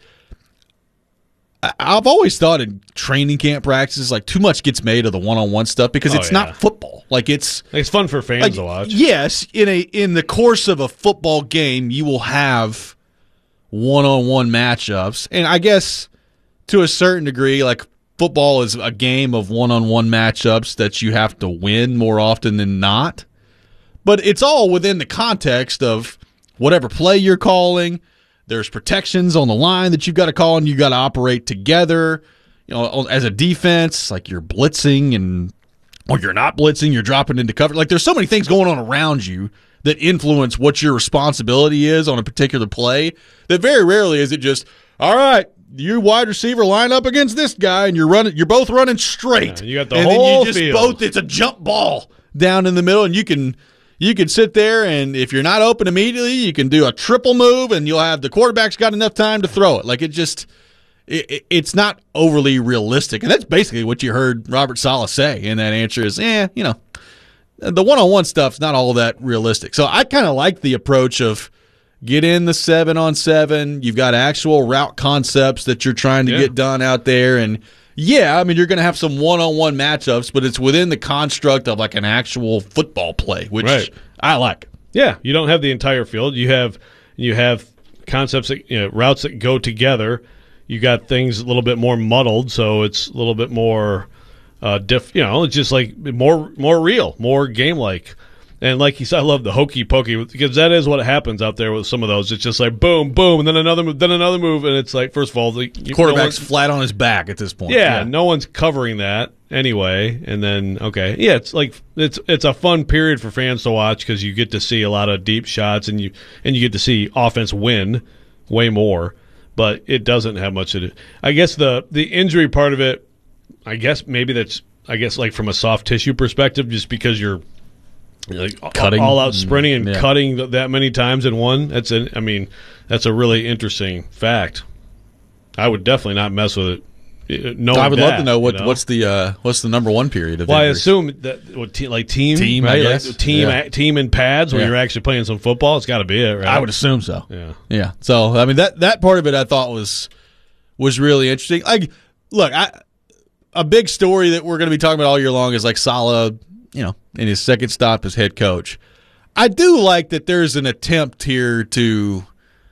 Speaker 1: I've always thought in training camp practices, like too much gets made of the one-on-one stuff because
Speaker 2: Oh,
Speaker 1: it's
Speaker 2: yeah.
Speaker 1: not football. Like it's
Speaker 2: It's fun for fans
Speaker 1: like,
Speaker 2: to watch.
Speaker 1: Yes, in a in the course of a football game, you will have one-on-one matchups, and I guess to a certain degree, like football is a game of one-on-one matchups that you have to win more often than not. But it's all within the context of whatever play you're calling. There's protections on the line that you've got to call, and you got to operate together. You know, as a defense, like you're blitzing, and or you're not blitzing, you're dropping into cover. Like there's so many things going on around you that influence what your responsibility is on a particular play. That very rarely is it just, all right, you wide receiver line up against this guy, and you're running. You're both running straight.
Speaker 2: Yeah, you got the
Speaker 1: and
Speaker 2: whole
Speaker 1: then you just
Speaker 2: field.
Speaker 1: both. It's a jump ball down in the middle, and you can. You can sit there, and if you're not open immediately, you can do a triple move, and you'll have the quarterback's got enough time to throw it. Like it just, it, it's not overly realistic, and that's basically what you heard Robert Saleh say in that answer. Is, eh, you know, the one-on-one stuff's not all that realistic. So I kind of like the approach of get in the seven on seven. You've got actual route concepts that you're trying to
Speaker 2: Yeah.
Speaker 1: get done out there, and. Yeah, I mean, you're going to have some one-on-one matchups, but it's within the construct of like an actual football play, which
Speaker 2: Right.
Speaker 1: I like.
Speaker 2: Yeah, you don't have the entire field. You have you have concepts that, you know, routes that go together. You got things a little bit more muddled, so it's a little bit more uh, diff. You know, it's just like more more real, more game like. And like he said, I love the hokey pokey because that is what happens out there with some of those. It's just like boom, boom, and then another move, then another move, and it's like first of all, the you-
Speaker 1: Quarterback's
Speaker 2: no one-
Speaker 1: flat on his back at this point.
Speaker 2: Yeah, no one's covering that anyway. And then okay, yeah, it's like it's it's a fun period for fans to watch because you get to see a lot of deep shots and you and you get to see offense win way more. But it doesn't have much to do. I guess the the injury part of it, I guess maybe that's I guess like from a soft tissue perspective, just because you're. Like
Speaker 1: Cutting.
Speaker 2: all out sprinting and
Speaker 1: Yeah.
Speaker 2: cutting th- that many times in one. That's an, I mean, that's a really interesting fact. I would definitely not mess with it. uh, Knowing
Speaker 1: I would
Speaker 2: that,
Speaker 1: love to know what
Speaker 2: you know?
Speaker 1: what's the uh, what's the number one period of
Speaker 2: Well, I
Speaker 1: injuries?
Speaker 2: assume that what, te- like team,
Speaker 1: Team, I
Speaker 2: right?
Speaker 1: guess.
Speaker 2: Like team,
Speaker 1: Yeah.
Speaker 2: a- team in pads when
Speaker 1: Yeah.
Speaker 2: you're actually playing some football. It's got to be it, right?
Speaker 1: I would assume so.
Speaker 2: Yeah.
Speaker 1: Yeah. So I mean that that part of it I thought was was really interesting. Like, look, I a big story that we're going to be talking about all year long is like Saleh, you know, in his second stop as head coach. I do like that there's an attempt here to.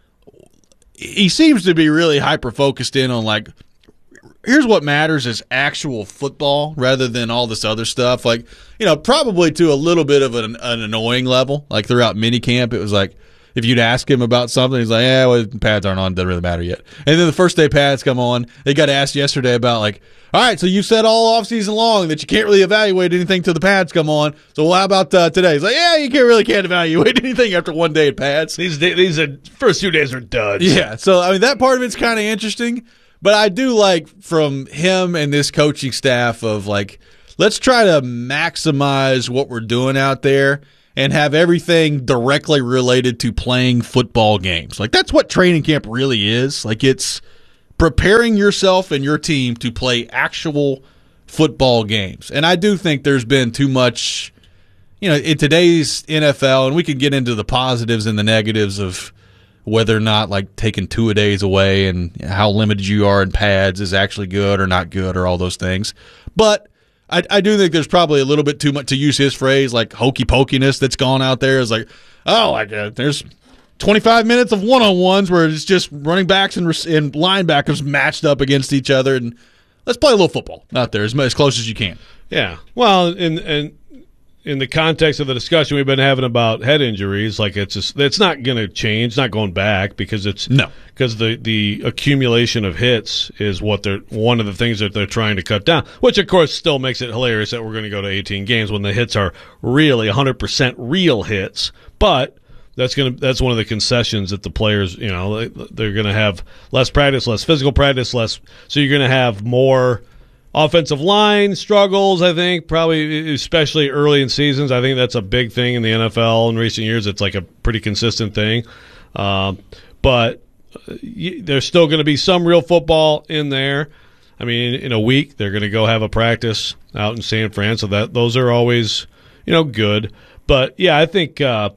Speaker 1: He seems to be really hyper focused in on like. Here's what matters is actual football rather than all this other stuff. Like, you know, probably to a little bit of an, an annoying level. Like throughout minicamp, it was like if you'd ask him about something, he's like, yeah, well, pads aren't on, doesn't really matter yet. And then the first day pads come on, they got asked yesterday about like, all right, so you said all offseason long that you can't really evaluate anything till the pads come on. So well, how about uh, today? He's like, yeah, you can't really can't evaluate anything after one day at pads.
Speaker 2: These day, these are, first two days are duds.
Speaker 1: Yeah, so I mean that part of it's kind of interesting, but I do like from him and this coaching staff of like, let's try to maximize what we're doing out there and have everything directly related to playing football games. Like that's what training camp really is. Like it's preparing yourself and your team to play actual football games. And I do think there's been too much, you know, in today's N F L, and we can get into the positives and the negatives of whether or not like taking two a days away and how limited you are in pads is actually good or not good or all those things. But I, I do think there's probably a little bit too much, to use his phrase, like hokey pokiness that's gone out there. Is like, oh, like uh, there's twenty-five minutes of one-on-ones where it's just running backs and, and linebackers matched up against each other, and let's play a little football out there as, as close as you can.
Speaker 2: Yeah. Well, in in in the context of the discussion we've been having about head injuries, like it's just, it's not going to change, not going back, because it's
Speaker 1: no
Speaker 2: because the the accumulation of hits is what they're one of the things that they're trying to cut down, which of course still makes it hilarious that we're going to go to eighteen games when the hits are really one hundred percent real hits, but That's gonna. That's one of the concessions that the players, you know, they're going to have less practice, less physical practice, less. So you're going to have more offensive line struggles. I think probably, especially early in seasons. I think that's a big thing in the N F L in recent years. It's like a pretty consistent thing. Um, but there's still going to be some real football in there. I mean, in a week they're going to go have a practice out in San Fran, so that those are always, you know, good. But yeah, I think. Uh,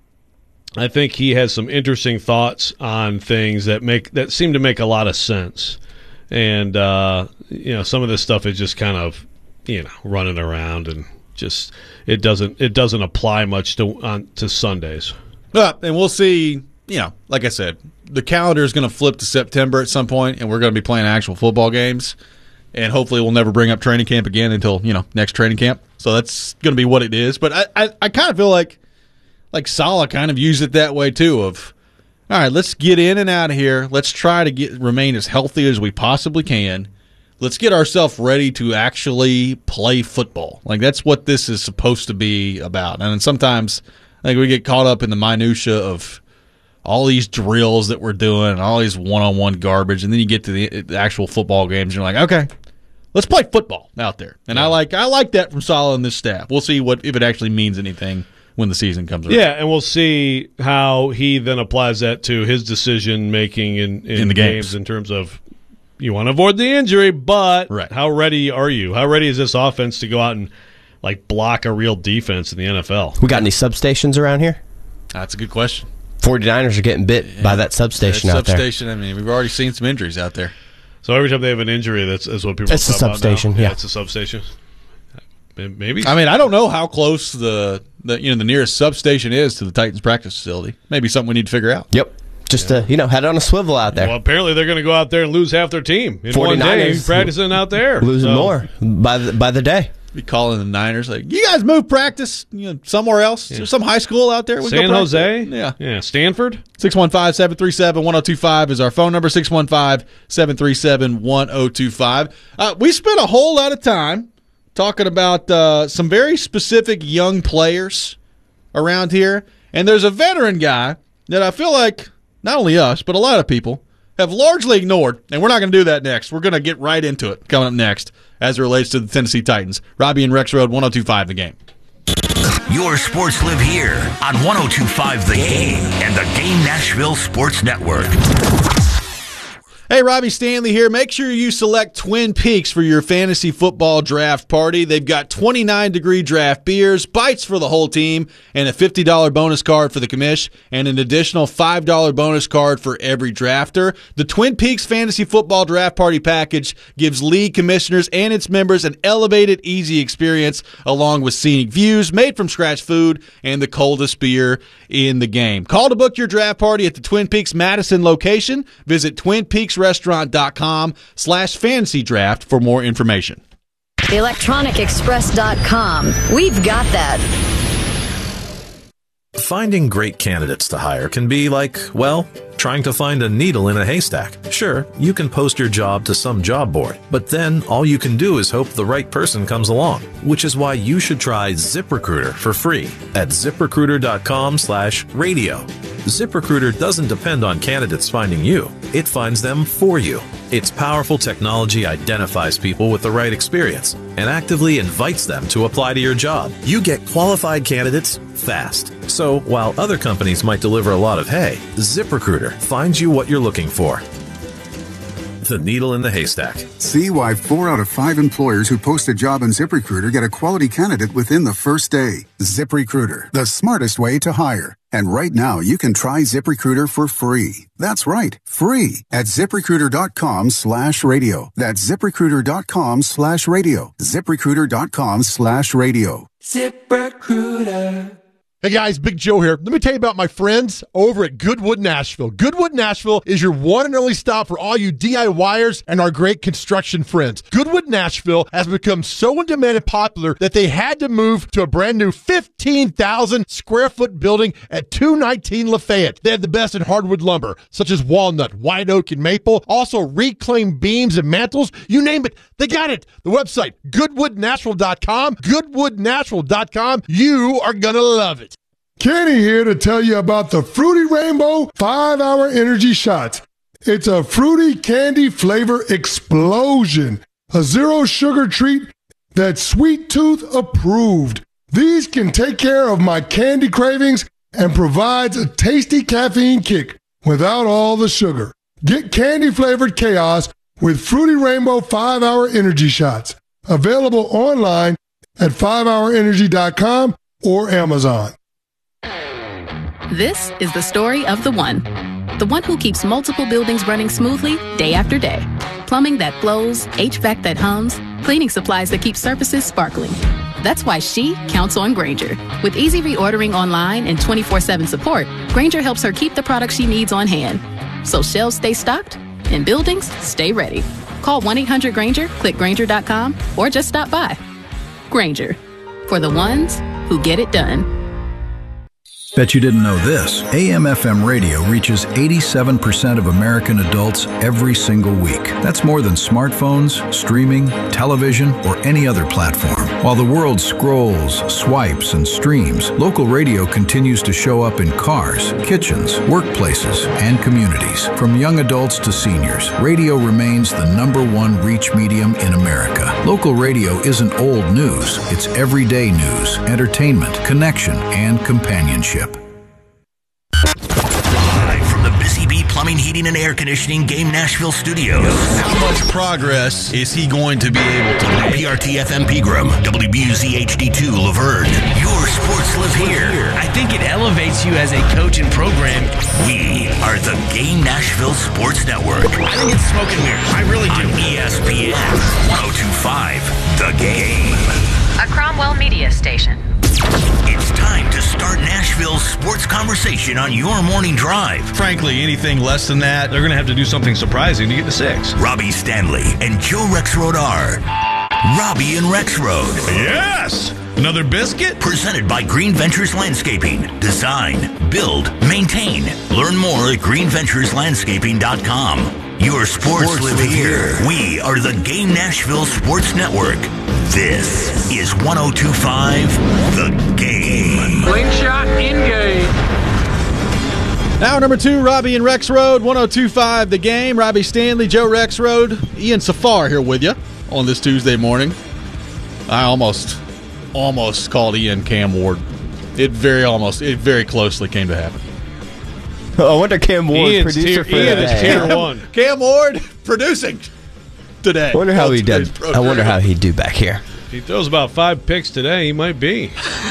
Speaker 2: I think he has some interesting thoughts on things that make that seem to make a lot of sense, and uh, you know, some of this stuff is just kind of, you know, running around and just it doesn't it doesn't apply much to on to Sundays.
Speaker 1: Uh, and we'll see. You know, like I said, the calendar is going to flip to September at some point, and we're going to be playing actual football games, and hopefully we'll never bring up training camp again until, you know, next training camp. So that's going to be what it is. But I I, I kind of feel like. Like Saleh kind of used it that way too. Of all right, let's get in and out of here. Let's try to get remain as healthy as we possibly can. Let's get ourselves ready to actually play football. Like that's what this is supposed to be about. And sometimes I think we get caught up in the minutia of all these drills that we're doing and all these one-on-one garbage, and then you get to the, the actual football games, and you're like, okay, let's play football out there. And yeah. I like I like that from Saleh and this staff. We'll see what if it actually means anything when the season comes around.
Speaker 2: Yeah, and we'll see how he then applies that to his decision-making in, in,
Speaker 1: in the games.
Speaker 2: games in terms of you want to avoid the injury, but
Speaker 1: right.
Speaker 2: how ready are you? How ready is this offense to go out and like block a real defense in the N F L?
Speaker 19: We got any substations around here?
Speaker 1: That's a good question.
Speaker 19: forty-niners are getting bit yeah. by that substation
Speaker 1: that
Speaker 19: out
Speaker 1: substation,
Speaker 19: there.
Speaker 1: I mean, we've already seen some injuries out there.
Speaker 2: So every time they have an injury, that's, that's what people
Speaker 19: it's
Speaker 2: talk
Speaker 19: a substation,
Speaker 2: about now.
Speaker 19: yeah.
Speaker 2: yeah. It's a substation. Maybe.
Speaker 1: I mean, I don't know how close the, the you know the nearest substation is to the Titans practice facility. Maybe something we need to figure out.
Speaker 19: Yep. Just yeah. to, you know, head on a swivel out there.
Speaker 2: Well, apparently they're going to go out there and lose half their team in one day practicing out there.
Speaker 19: Losing
Speaker 2: so.
Speaker 19: more by the, by the day.
Speaker 1: Be calling the Niners like, you guys move practice you know, somewhere else. Yeah. There's some high school out there. We
Speaker 2: San Jose?
Speaker 1: Yeah.
Speaker 2: Yeah. Stanford?
Speaker 1: six one five, seven three seven, one oh two five is our phone number, six one five, seven three seven, one oh two five. Uh, we spent a whole lot of time talking about uh, some very specific young players around here. And there's a veteran guy that I feel like not only us, but a lot of people have largely ignored. And we're not going to do that next. We're going to get right into it coming up next as it relates to the Tennessee Titans. Robbie and Rex Road, one oh two five The Game.
Speaker 3: Your sports live here on one oh two five The Game and the Game Nashville Sports Network.
Speaker 1: Hey, Robbie Stanley here. Make sure you select Twin Peaks for your fantasy football draft party. They've got twenty-nine degree draft beers, bites for the whole team, and a fifty dollars bonus card for the commish, and an additional five dollars bonus card for every drafter. The Twin Peaks Fantasy Football Draft Party Package gives league commissioners and its members an elevated, easy experience along with scenic views, made-from-scratch food, and the coldest beer in the game. Call to book your draft party at the Twin Peaks Madison location. Visit twin peaks restaurant dot com slash fantasy draft for more information.
Speaker 20: electronic express dot com. We've got that. Finding great candidates to hire can be like, well, trying to find a needle in a haystack. Sure, you can post your job to some job board, but then all you can do is hope the right person comes along, which is why you should try ZipRecruiter for free at ZipRecruiter.com slash radio. ZipRecruiter doesn't depend on candidates finding you. It finds them for you. Its powerful technology identifies people with the right experience and actively invites them to apply to your job. You get qualified candidates fast. So while other companies might deliver a lot of hay, ZipRecruiter finds you what you're looking for. The needle in the haystack.
Speaker 21: See why four out of five employers who post a job on ZipRecruiter get a quality candidate within the first day. ZipRecruiter, the smartest way to hire. And right now, you can try ZipRecruiter for free. That's right, free at ZipRecruiter.com slash radio. That's ZipRecruiter.com slash radio. ZipRecruiter.com slash radio.
Speaker 16: ZipRecruiter. Hey guys, Big Joe here. Let me tell you about my friends over at Goodwood Nashville. Goodwood Nashville is your one and only stop for all you DIYers and our great construction friends. Goodwood Nashville has become so in demand and popular that they had to move to a brand new fifteen thousand square foot building at two nineteen Lafayette. They have the best in hardwood lumber, such as walnut, white oak, and maple. Also reclaimed beams and mantles. You name it, they got it. The website, goodwood nashville dot com. goodwood nashville dot com. You are going to love it. Kenny here to tell you about the Fruity Rainbow five hour Energy Shots. It's a fruity candy flavor explosion. A zero sugar treat that's Sweet Tooth approved. These can take care of my candy cravings and provides a tasty caffeine kick without all the sugar. Get candy flavored chaos with Fruity Rainbow five hour Energy Shots. Available online at five hour energy dot com or Amazon.
Speaker 22: This is the story of the one. The one who keeps multiple buildings running smoothly day after day. Plumbing that flows, H V A C that hums, cleaning supplies that keep surfaces sparkling. That's why she counts on Grainger. With easy reordering online and twenty-four seven support, Grainger helps her keep the products she needs on hand. So shelves stay stocked and buildings stay ready. Call one eight hundred Grainger, click Grainger dot com, or just stop by. Grainger, for the ones who get it done.
Speaker 23: Bet you didn't know this. A M F M radio reaches eighty-seven percent of American adults every single week. That's more than smartphones, streaming, television, or any other platform. While the world scrolls, swipes, and streams, local radio continues to show up in cars, kitchens, workplaces, and communities. From young adults to seniors, radio remains the number one reach medium in America. Local radio isn't old news. It's everyday news, entertainment, connection, and companionship.
Speaker 3: Live from the Busy Bee Plumbing, Heating, and Air Conditioning Game Nashville Studios.
Speaker 1: How much progress is he going to be able to make?
Speaker 3: P R T F M Pegram, W B U Z H D two Laverne. Your sports live here.
Speaker 24: I think it elevates you as a coach and program.
Speaker 3: We are the Game Nashville Sports Network.
Speaker 24: I think it's smoke and mirrors. I really do.
Speaker 3: On E S P N one oh two point five, The Game.
Speaker 25: A Cromwell Media Station.
Speaker 3: It's time to start Nashville's sports conversation on your morning drive.
Speaker 1: Frankly, anything less than that,
Speaker 2: they're going to have to do something surprising to get to six.
Speaker 3: Robbie Stanley and Joe Rexrode are Robbie and Rexrode.
Speaker 1: Yes! Another biscuit?
Speaker 3: Presented by Green Ventures Landscaping. Design, build, maintain. Learn more at green ventures landscaping dot com. Your sports, sports live, live here. here. We are the Game Nashville Sports Network. This is one oh two point five, The Game.
Speaker 4: Slingshot in-game.
Speaker 1: Hour number two, Robbie and Rexrode, one oh two point five, The Game. Robbie Stanley, Joe Rexrode, Ian Safar here with you on this Tuesday morning. I almost, almost called Ian Cam Ward. It very almost, it very closely came to happen.
Speaker 19: Oh, I wonder Cam Ward,
Speaker 2: Ian's
Speaker 19: producer
Speaker 2: tier,
Speaker 19: for
Speaker 2: Ian
Speaker 19: today.
Speaker 2: is tier one.
Speaker 1: Cam Ward producing today.
Speaker 19: I wonder how he did. I wonder how he'd do back here.
Speaker 2: If he throws about five picks today, he might be.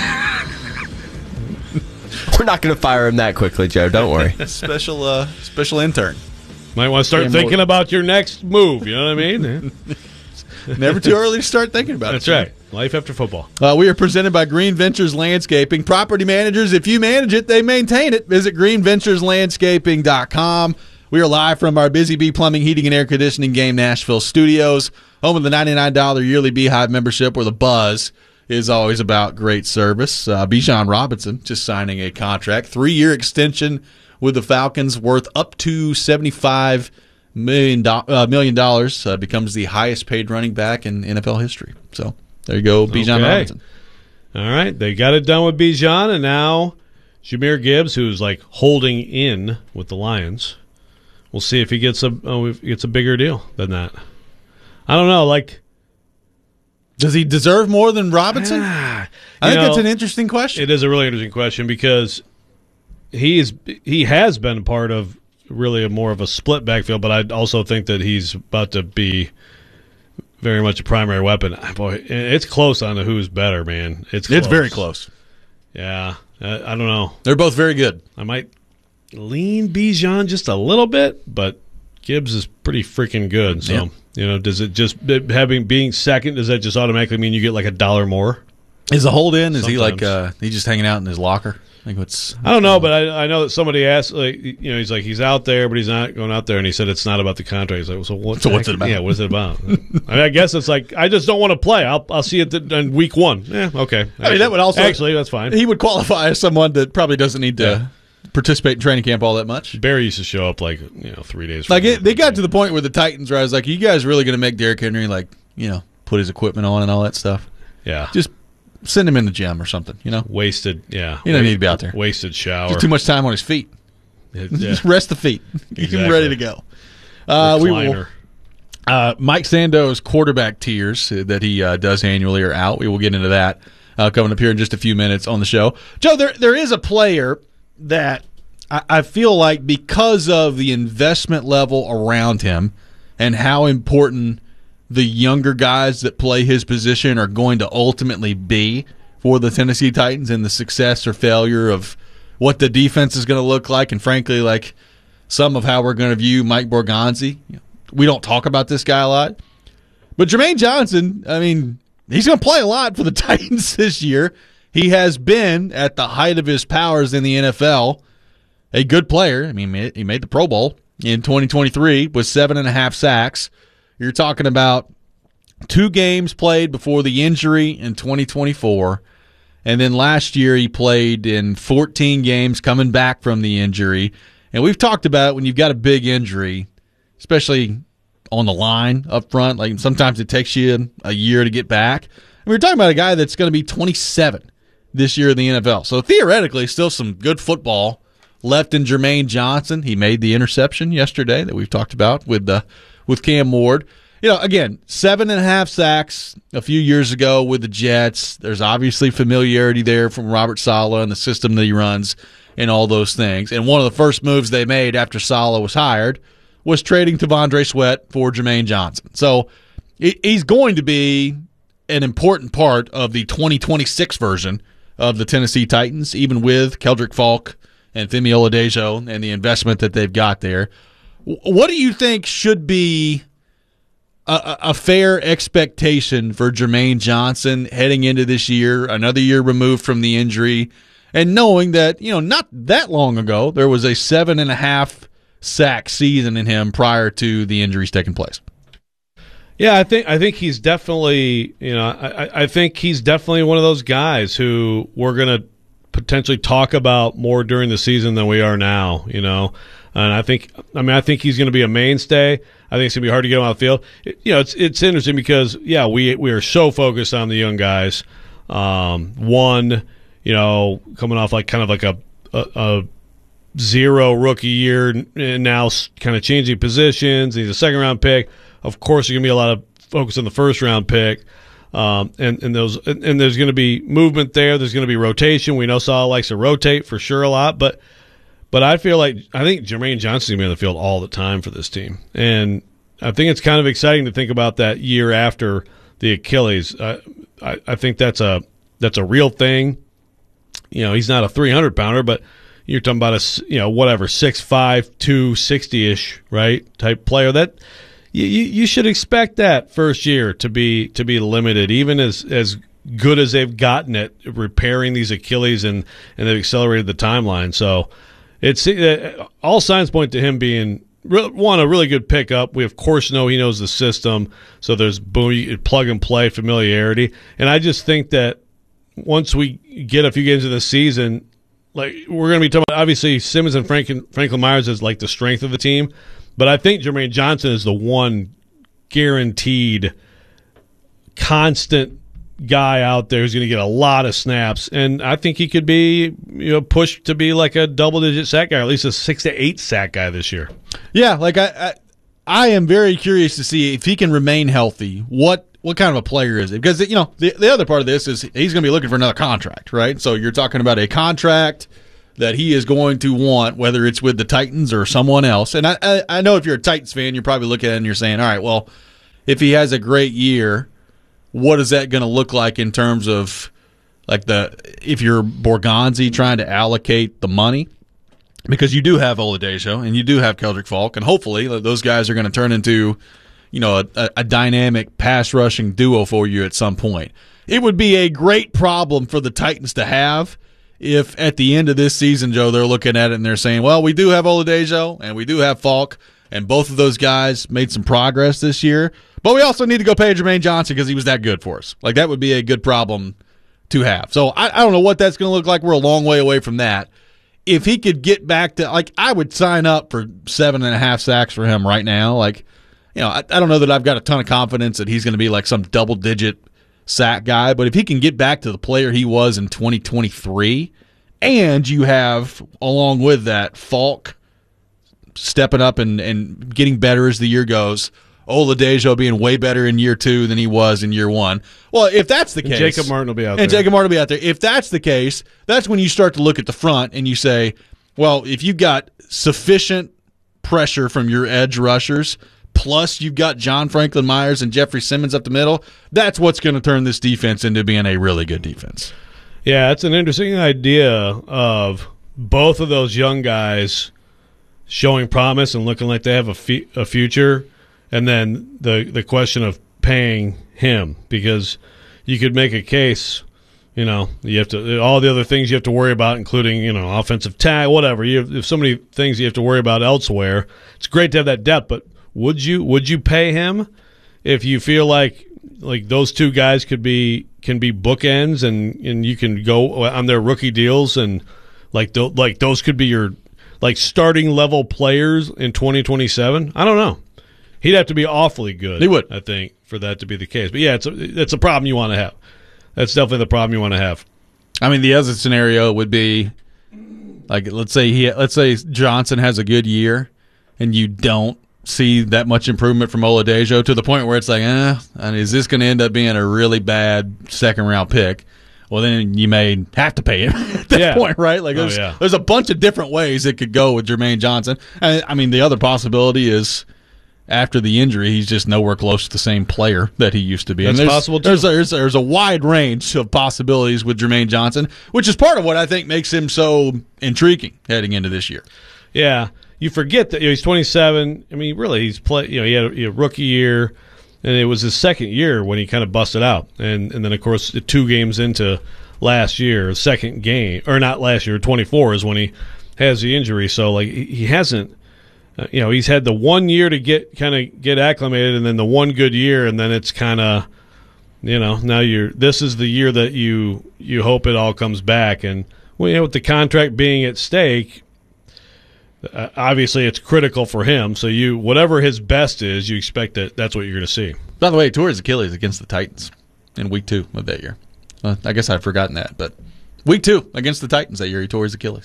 Speaker 19: We're not going to fire him that quickly, Joe. Don't worry.
Speaker 1: special, uh, special intern.
Speaker 2: Might want to start
Speaker 1: Cam
Speaker 2: thinking
Speaker 1: Ward.
Speaker 2: about your next move. You know what I mean?
Speaker 1: Never too early to start thinking about
Speaker 2: That's
Speaker 1: it.
Speaker 2: That's right. Life after football.
Speaker 1: Uh, we are presented by Green Ventures Landscaping. Property managers, if you manage it, they maintain it. Visit green ventures landscaping dot com. We are live from our Busy Bee Plumbing, Heating, and Air Conditioning Game Nashville studios, home of the ninety-nine dollars yearly Beehive membership, where the buzz is always about great service. Uh, Bijan Robinson just signing a contract, three-year extension with the Falcons worth up to seventy-five million dollars, uh, million dollars, uh, becomes the highest-paid running back in N F L history. So there you go, Bijan
Speaker 2: Okay.
Speaker 1: Robinson.
Speaker 2: All right, they got it done with Bijan, and now Jahmyr Gibbs, who's like holding in with the Lions. We'll see if he gets a oh, if he gets a bigger deal than that. I don't know. Like,
Speaker 1: does he deserve more than Robinson? I think
Speaker 2: know,
Speaker 1: that's an interesting question.
Speaker 2: It is a really interesting question because he is he has been part of really a more of a split backfield, but I also think that he's about to be very much a primary weapon. Boy, it's close on to who's better, man. It's close.
Speaker 1: It's very close.
Speaker 2: Yeah, I, I don't know.
Speaker 1: They're both very good.
Speaker 2: I might lean Bijan just a little bit, but Gibbs is pretty freaking good. So,
Speaker 1: Yeah.
Speaker 2: you know, does it just having being second, does that just automatically mean you get like a dollar more?
Speaker 1: Is the hold in? Is he like
Speaker 2: Sometimes.
Speaker 1: uh, he just hanging out in his locker? I think what's
Speaker 2: I don't know, but I, I know that somebody asked, like, you know, he's like, he's out there, but he's not going out there, and he said it's not about the contract. He's like, so, what
Speaker 1: So
Speaker 2: the
Speaker 1: what's
Speaker 2: heck-
Speaker 1: it about?
Speaker 2: Yeah, what's it about? I mean, I guess it's like, I just don't want to play. I'll I'll see it th- in week one. Yeah, okay.
Speaker 1: I mean, that would also
Speaker 2: actually that's fine.
Speaker 1: He would qualify as someone that probably doesn't need to
Speaker 2: Yeah.
Speaker 1: participate in training camp all that much.
Speaker 2: Barry used to show up like you know three days.
Speaker 1: Like
Speaker 2: from
Speaker 1: it, they got to the point where the Titans were. I was like, "You guys really going to make Derrick Henry like you know put his equipment on and all that stuff?
Speaker 2: Yeah,
Speaker 1: just send him in the gym or something. You know,
Speaker 2: wasted. Yeah,
Speaker 1: you don't need to be out there.
Speaker 2: Wasted shower.
Speaker 1: Just too much time on his feet.
Speaker 2: It- yeah.
Speaker 1: Just rest the feet. Get him
Speaker 2: Exactly.
Speaker 1: ready to go. Uh, we will.
Speaker 2: Recliner.
Speaker 1: Uh, Mike Sando's quarterback tiers uh, that he uh, does annually are out. We will get into that uh, coming up here in just a few minutes on the show. Joe, there there is a player that I, I feel like because of the investment level around him and how important the younger guys that play his position are going to ultimately be for the Tennessee Titans and the success or failure of what the defense is going to look like, and frankly, like some of how we're going to view Mike Borgonzi. We don't talk about this guy a lot. But Jermaine Johnson, I mean, he's going to play a lot for the Titans this year. He has been, at the height of his powers in the N F L, a good player. I mean, he made the Pro Bowl in twenty twenty-three with seven and a half sacks. You're talking about two games played before the injury in twenty twenty-four. And then last year he played in fourteen games coming back from the injury. And we've talked about when you've got a big injury, especially on the line up front, like sometimes it takes you a year to get back. And we're talking about a guy that's going to be twenty-seven this year in the N F L. So theoretically, still some good football left in Jermaine Johnson. He made the interception yesterday that we've talked about with the with Cam Ward. You know, again, seven and a half sacks a few years ago with the Jets. There's obviously familiarity there from Robert Saleh and the system that he runs and all those things. And one of the first moves they made after Saleh was hired was trading T'Vondre Sweat for Jermaine Johnson. So he's going to be an important part of the twenty twenty-six version of the Tennessee Titans, even with Keldrick Falk and Femi Oladejo and the investment that they've got there. What do you think should be a, a fair expectation for Jermaine Johnson heading into this year, another year removed from the injury, and knowing that, you know, not that long ago, there was a seven and a half sack season in him prior to the injuries taking place?
Speaker 2: Yeah, I think I think he's definitely, you know, I, I think he's definitely one of those guys who we're going to potentially talk about more during the season than we are now, you know. And I think, I mean, I think he's going to be a mainstay. I think it's going to be hard to get him out of the field. It, you know, it's it's interesting because, yeah, we we are so focused on the young guys. Um, one, you know, coming off like kind of like a a, a zero rookie year, and now kind of changing positions. He's a second round pick. Of course, there's going to be a lot of focus on the first round pick. Um, and, and those and, and there's going to be movement there. There's going to be rotation. We know Saul likes to rotate for sure a lot, but but I feel like I think Jermaine Johnson's going to be on the field all the time for this team, and I think it's kind of exciting to think about that year after the Achilles. Uh, I I think that's a that's a real thing. You know, he's not a three hundred pounder, but you're talking about a you know whatever six five, two sixty ish right type player that. You, you should expect that first year to be to be limited, even as as good as they've gotten at repairing these Achilles and, and they've accelerated the timeline. So it's uh, all signs point to him being one, a really good pickup. We, of course, know he knows the system, so there's boom, plug-and-play familiarity. And I just think that once we get a few games of the season, like we're going to be talking about, obviously, Simmons and Franklin, Franklin Myers is like the strength of the team, but I think Jermaine Johnson is the one guaranteed constant guy out there who's going to get a lot of snaps, and I think he could be, you know, pushed to be like a double-digit sack guy, or at least a six to eight sack guy this year.
Speaker 1: Yeah, like I, I, I am very curious to see if he can remain healthy. What what kind of a player is he? Because you know the the other part of this is he's going to be looking for another contract, right? So you're talking about a contract that he is going to want, whether it's with the Titans or someone else. And I, I, I know if you're a Titans fan, you're probably looking at it and you're saying, all right, well, if he has a great year, what is that going to look like in terms of like the if you're Borgonzi trying to allocate the money? Because you do have Oladejo and you do have Keldrick Falk, and hopefully those guys are going to turn into, you know, a, a dynamic pass rushing duo for you at some point. It would be a great problem for the Titans to have if at the end of this season, Joe, they're looking at it and they're saying, well, we do have Oladejo and we do have Falk, and both of those guys made some progress this year, but we also need to go pay Jermaine Johnson because he was that good for us. Like, that would be a good problem to have. So I, I don't know what that's going to look like. We're a long way away from that. If he could get back to, like, I would sign up for seven and a half sacks for him right now. Like, you know, I, I don't know that I've got a ton of confidence that he's going to be like some double-digit sack guy, but if he can get back to the player he was in twenty twenty-three, and you have, along with that, Falk stepping up and, and getting better as the year goes, Oladejo being way better in year two than he was in year one. Well, if that's the
Speaker 2: and
Speaker 1: case,
Speaker 2: Jacob Martin will be out
Speaker 1: and
Speaker 2: there.
Speaker 1: And Jacob Martin will be out there. If that's the case, that's when you start to look at the front and you say, well, if you've got sufficient pressure from your edge rushers, plus you've got John Franklin Myers and Jeffrey Simmons up the middle, that's what's going to turn this defense into being a really good defense.
Speaker 2: Yeah, it's an interesting idea of both of those young guys showing promise and looking like they have a, f- a future, and then the the question of paying him, because you could make a case, you know, you have to all the other things you have to worry about, including, you know, offensive tag, whatever. You have, have so many things you have to worry about elsewhere. It's great to have that depth, but would you would you pay him if you feel like like those two guys could be can be bookends and, and you can go on their rookie deals and like th- like those could be your like starting level players in twenty twenty-seven? I don't know. He'd have to be awfully good.
Speaker 1: He would,
Speaker 2: I think, for that to be the case. But yeah, it's a, it's a problem you want to have. That's definitely the problem you want to have.
Speaker 1: I mean, the other scenario would be like let's say he let's say Johnson has a good year and you don't see that much improvement from Oladejo to the point where it's like, eh, I mean, is this going to end up being a really bad second round pick? Well, then you may have to pay him at that
Speaker 2: yeah.
Speaker 1: point, right? Like, there's,
Speaker 2: oh, yeah.
Speaker 1: there's a bunch of different ways it could go with Jermaine Johnson. I, I mean, the other possibility is after the injury, he's just nowhere close to the same player that he used to be.
Speaker 2: That's
Speaker 1: and there's,
Speaker 2: possible, too.
Speaker 1: There's a, there's, a, there's a wide range of possibilities with Jermaine Johnson, which is part of what I think makes him so intriguing heading into this year.
Speaker 2: Yeah. You forget that, you know, he's twenty-seven. I mean, really, he's play. You know, he had a, he had a rookie year, and it was his second year when he kind of busted out. And and then, of course, two games into last year, second game, or not last year, twenty-four is when he has the injury. So, like, he, he hasn't, uh, you know, he's had the one year to get kind of get acclimated, and then the one good year, and then it's kind of, you know, now you're. This is the year that you you hope it all comes back, and well, you know, with the contract being at stake. Uh, obviously, it's critical for him. So you, whatever his best is, you expect that that's what you're going to see.
Speaker 1: By the way, he tore his Achilles against the Titans in week two of that year. Uh, I guess I'd forgotten that, but week two against the Titans that year, he tore his Achilles.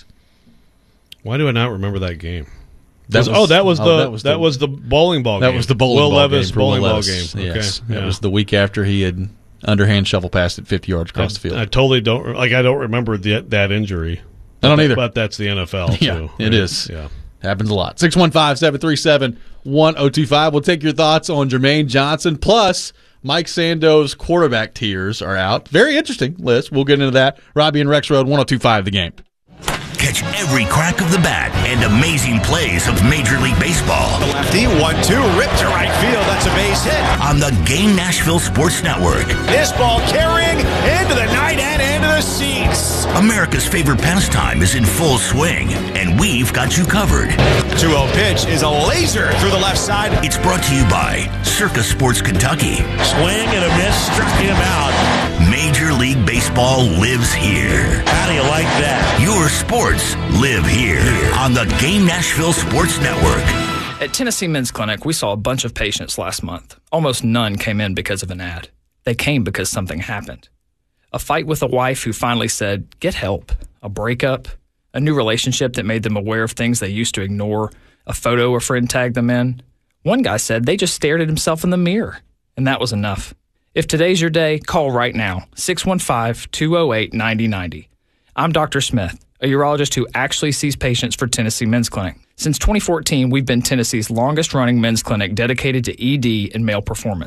Speaker 2: Why do I not remember that game?
Speaker 1: That
Speaker 2: was,
Speaker 1: was,
Speaker 2: oh, that was
Speaker 1: oh,
Speaker 2: the
Speaker 1: that was
Speaker 2: that
Speaker 1: the,
Speaker 2: was the bowling ball
Speaker 1: that
Speaker 2: game.
Speaker 1: That was the bowling
Speaker 2: Will
Speaker 1: ball
Speaker 2: Levis
Speaker 1: game for
Speaker 2: bowling
Speaker 1: Will
Speaker 2: ball
Speaker 1: Levis.
Speaker 2: game.
Speaker 1: Yes,
Speaker 2: okay,
Speaker 1: that
Speaker 2: yeah.
Speaker 1: was the week after he had underhand shovel passed it fifty yards across
Speaker 2: I,
Speaker 1: the field.
Speaker 2: I totally don't like. I don't remember the, that injury.
Speaker 1: I don't either.
Speaker 2: But that's the N F L.
Speaker 1: Yeah,
Speaker 2: too.
Speaker 1: it
Speaker 2: right?
Speaker 1: is.
Speaker 2: Yeah.
Speaker 1: Happens a lot. six one five, seven three seven, one oh two five. We'll take your thoughts on Jermaine Johnson. Plus, Mike Sando's quarterback tiers are out. Very interesting list. We'll get into that. Robbie and Rex Road, one oh two five The Game.
Speaker 3: Catch every crack of the bat and amazing plays of Major League Baseball.
Speaker 4: The lefty, one two, ripped to right field. That's a base hit.
Speaker 3: On the Game Nashville Sports Network.
Speaker 4: This ball carrying into the night and into the seats.
Speaker 3: America's favorite pastime is in full swing, and we've got you covered.
Speaker 4: two oh pitch is a laser through the left side.
Speaker 3: It's brought to you by Circa Sports Kentucky.
Speaker 4: Swing and a miss, struck him out.
Speaker 3: Major League Baseball lives here.
Speaker 4: How do you like that?
Speaker 3: Your sports live here on the Game Nashville Sports Network.
Speaker 5: At Tennessee Men's Clinic, we saw a bunch of patients last month. Almost none came in because of an ad. They came because something happened. A fight with a wife who finally said, get help. A breakup. A new relationship that made them aware of things they used to ignore. A photo a friend tagged them in. One guy said they just stared at himself in the mirror. And that was enough. If today's your day, call right now. six one five, two oh eight, nine oh nine oh. I'm Doctor Smith, a urologist who actually sees patients for Tennessee Men's Clinic. Since twenty fourteen, we've been Tennessee's longest-running men's clinic dedicated to E D and male performance.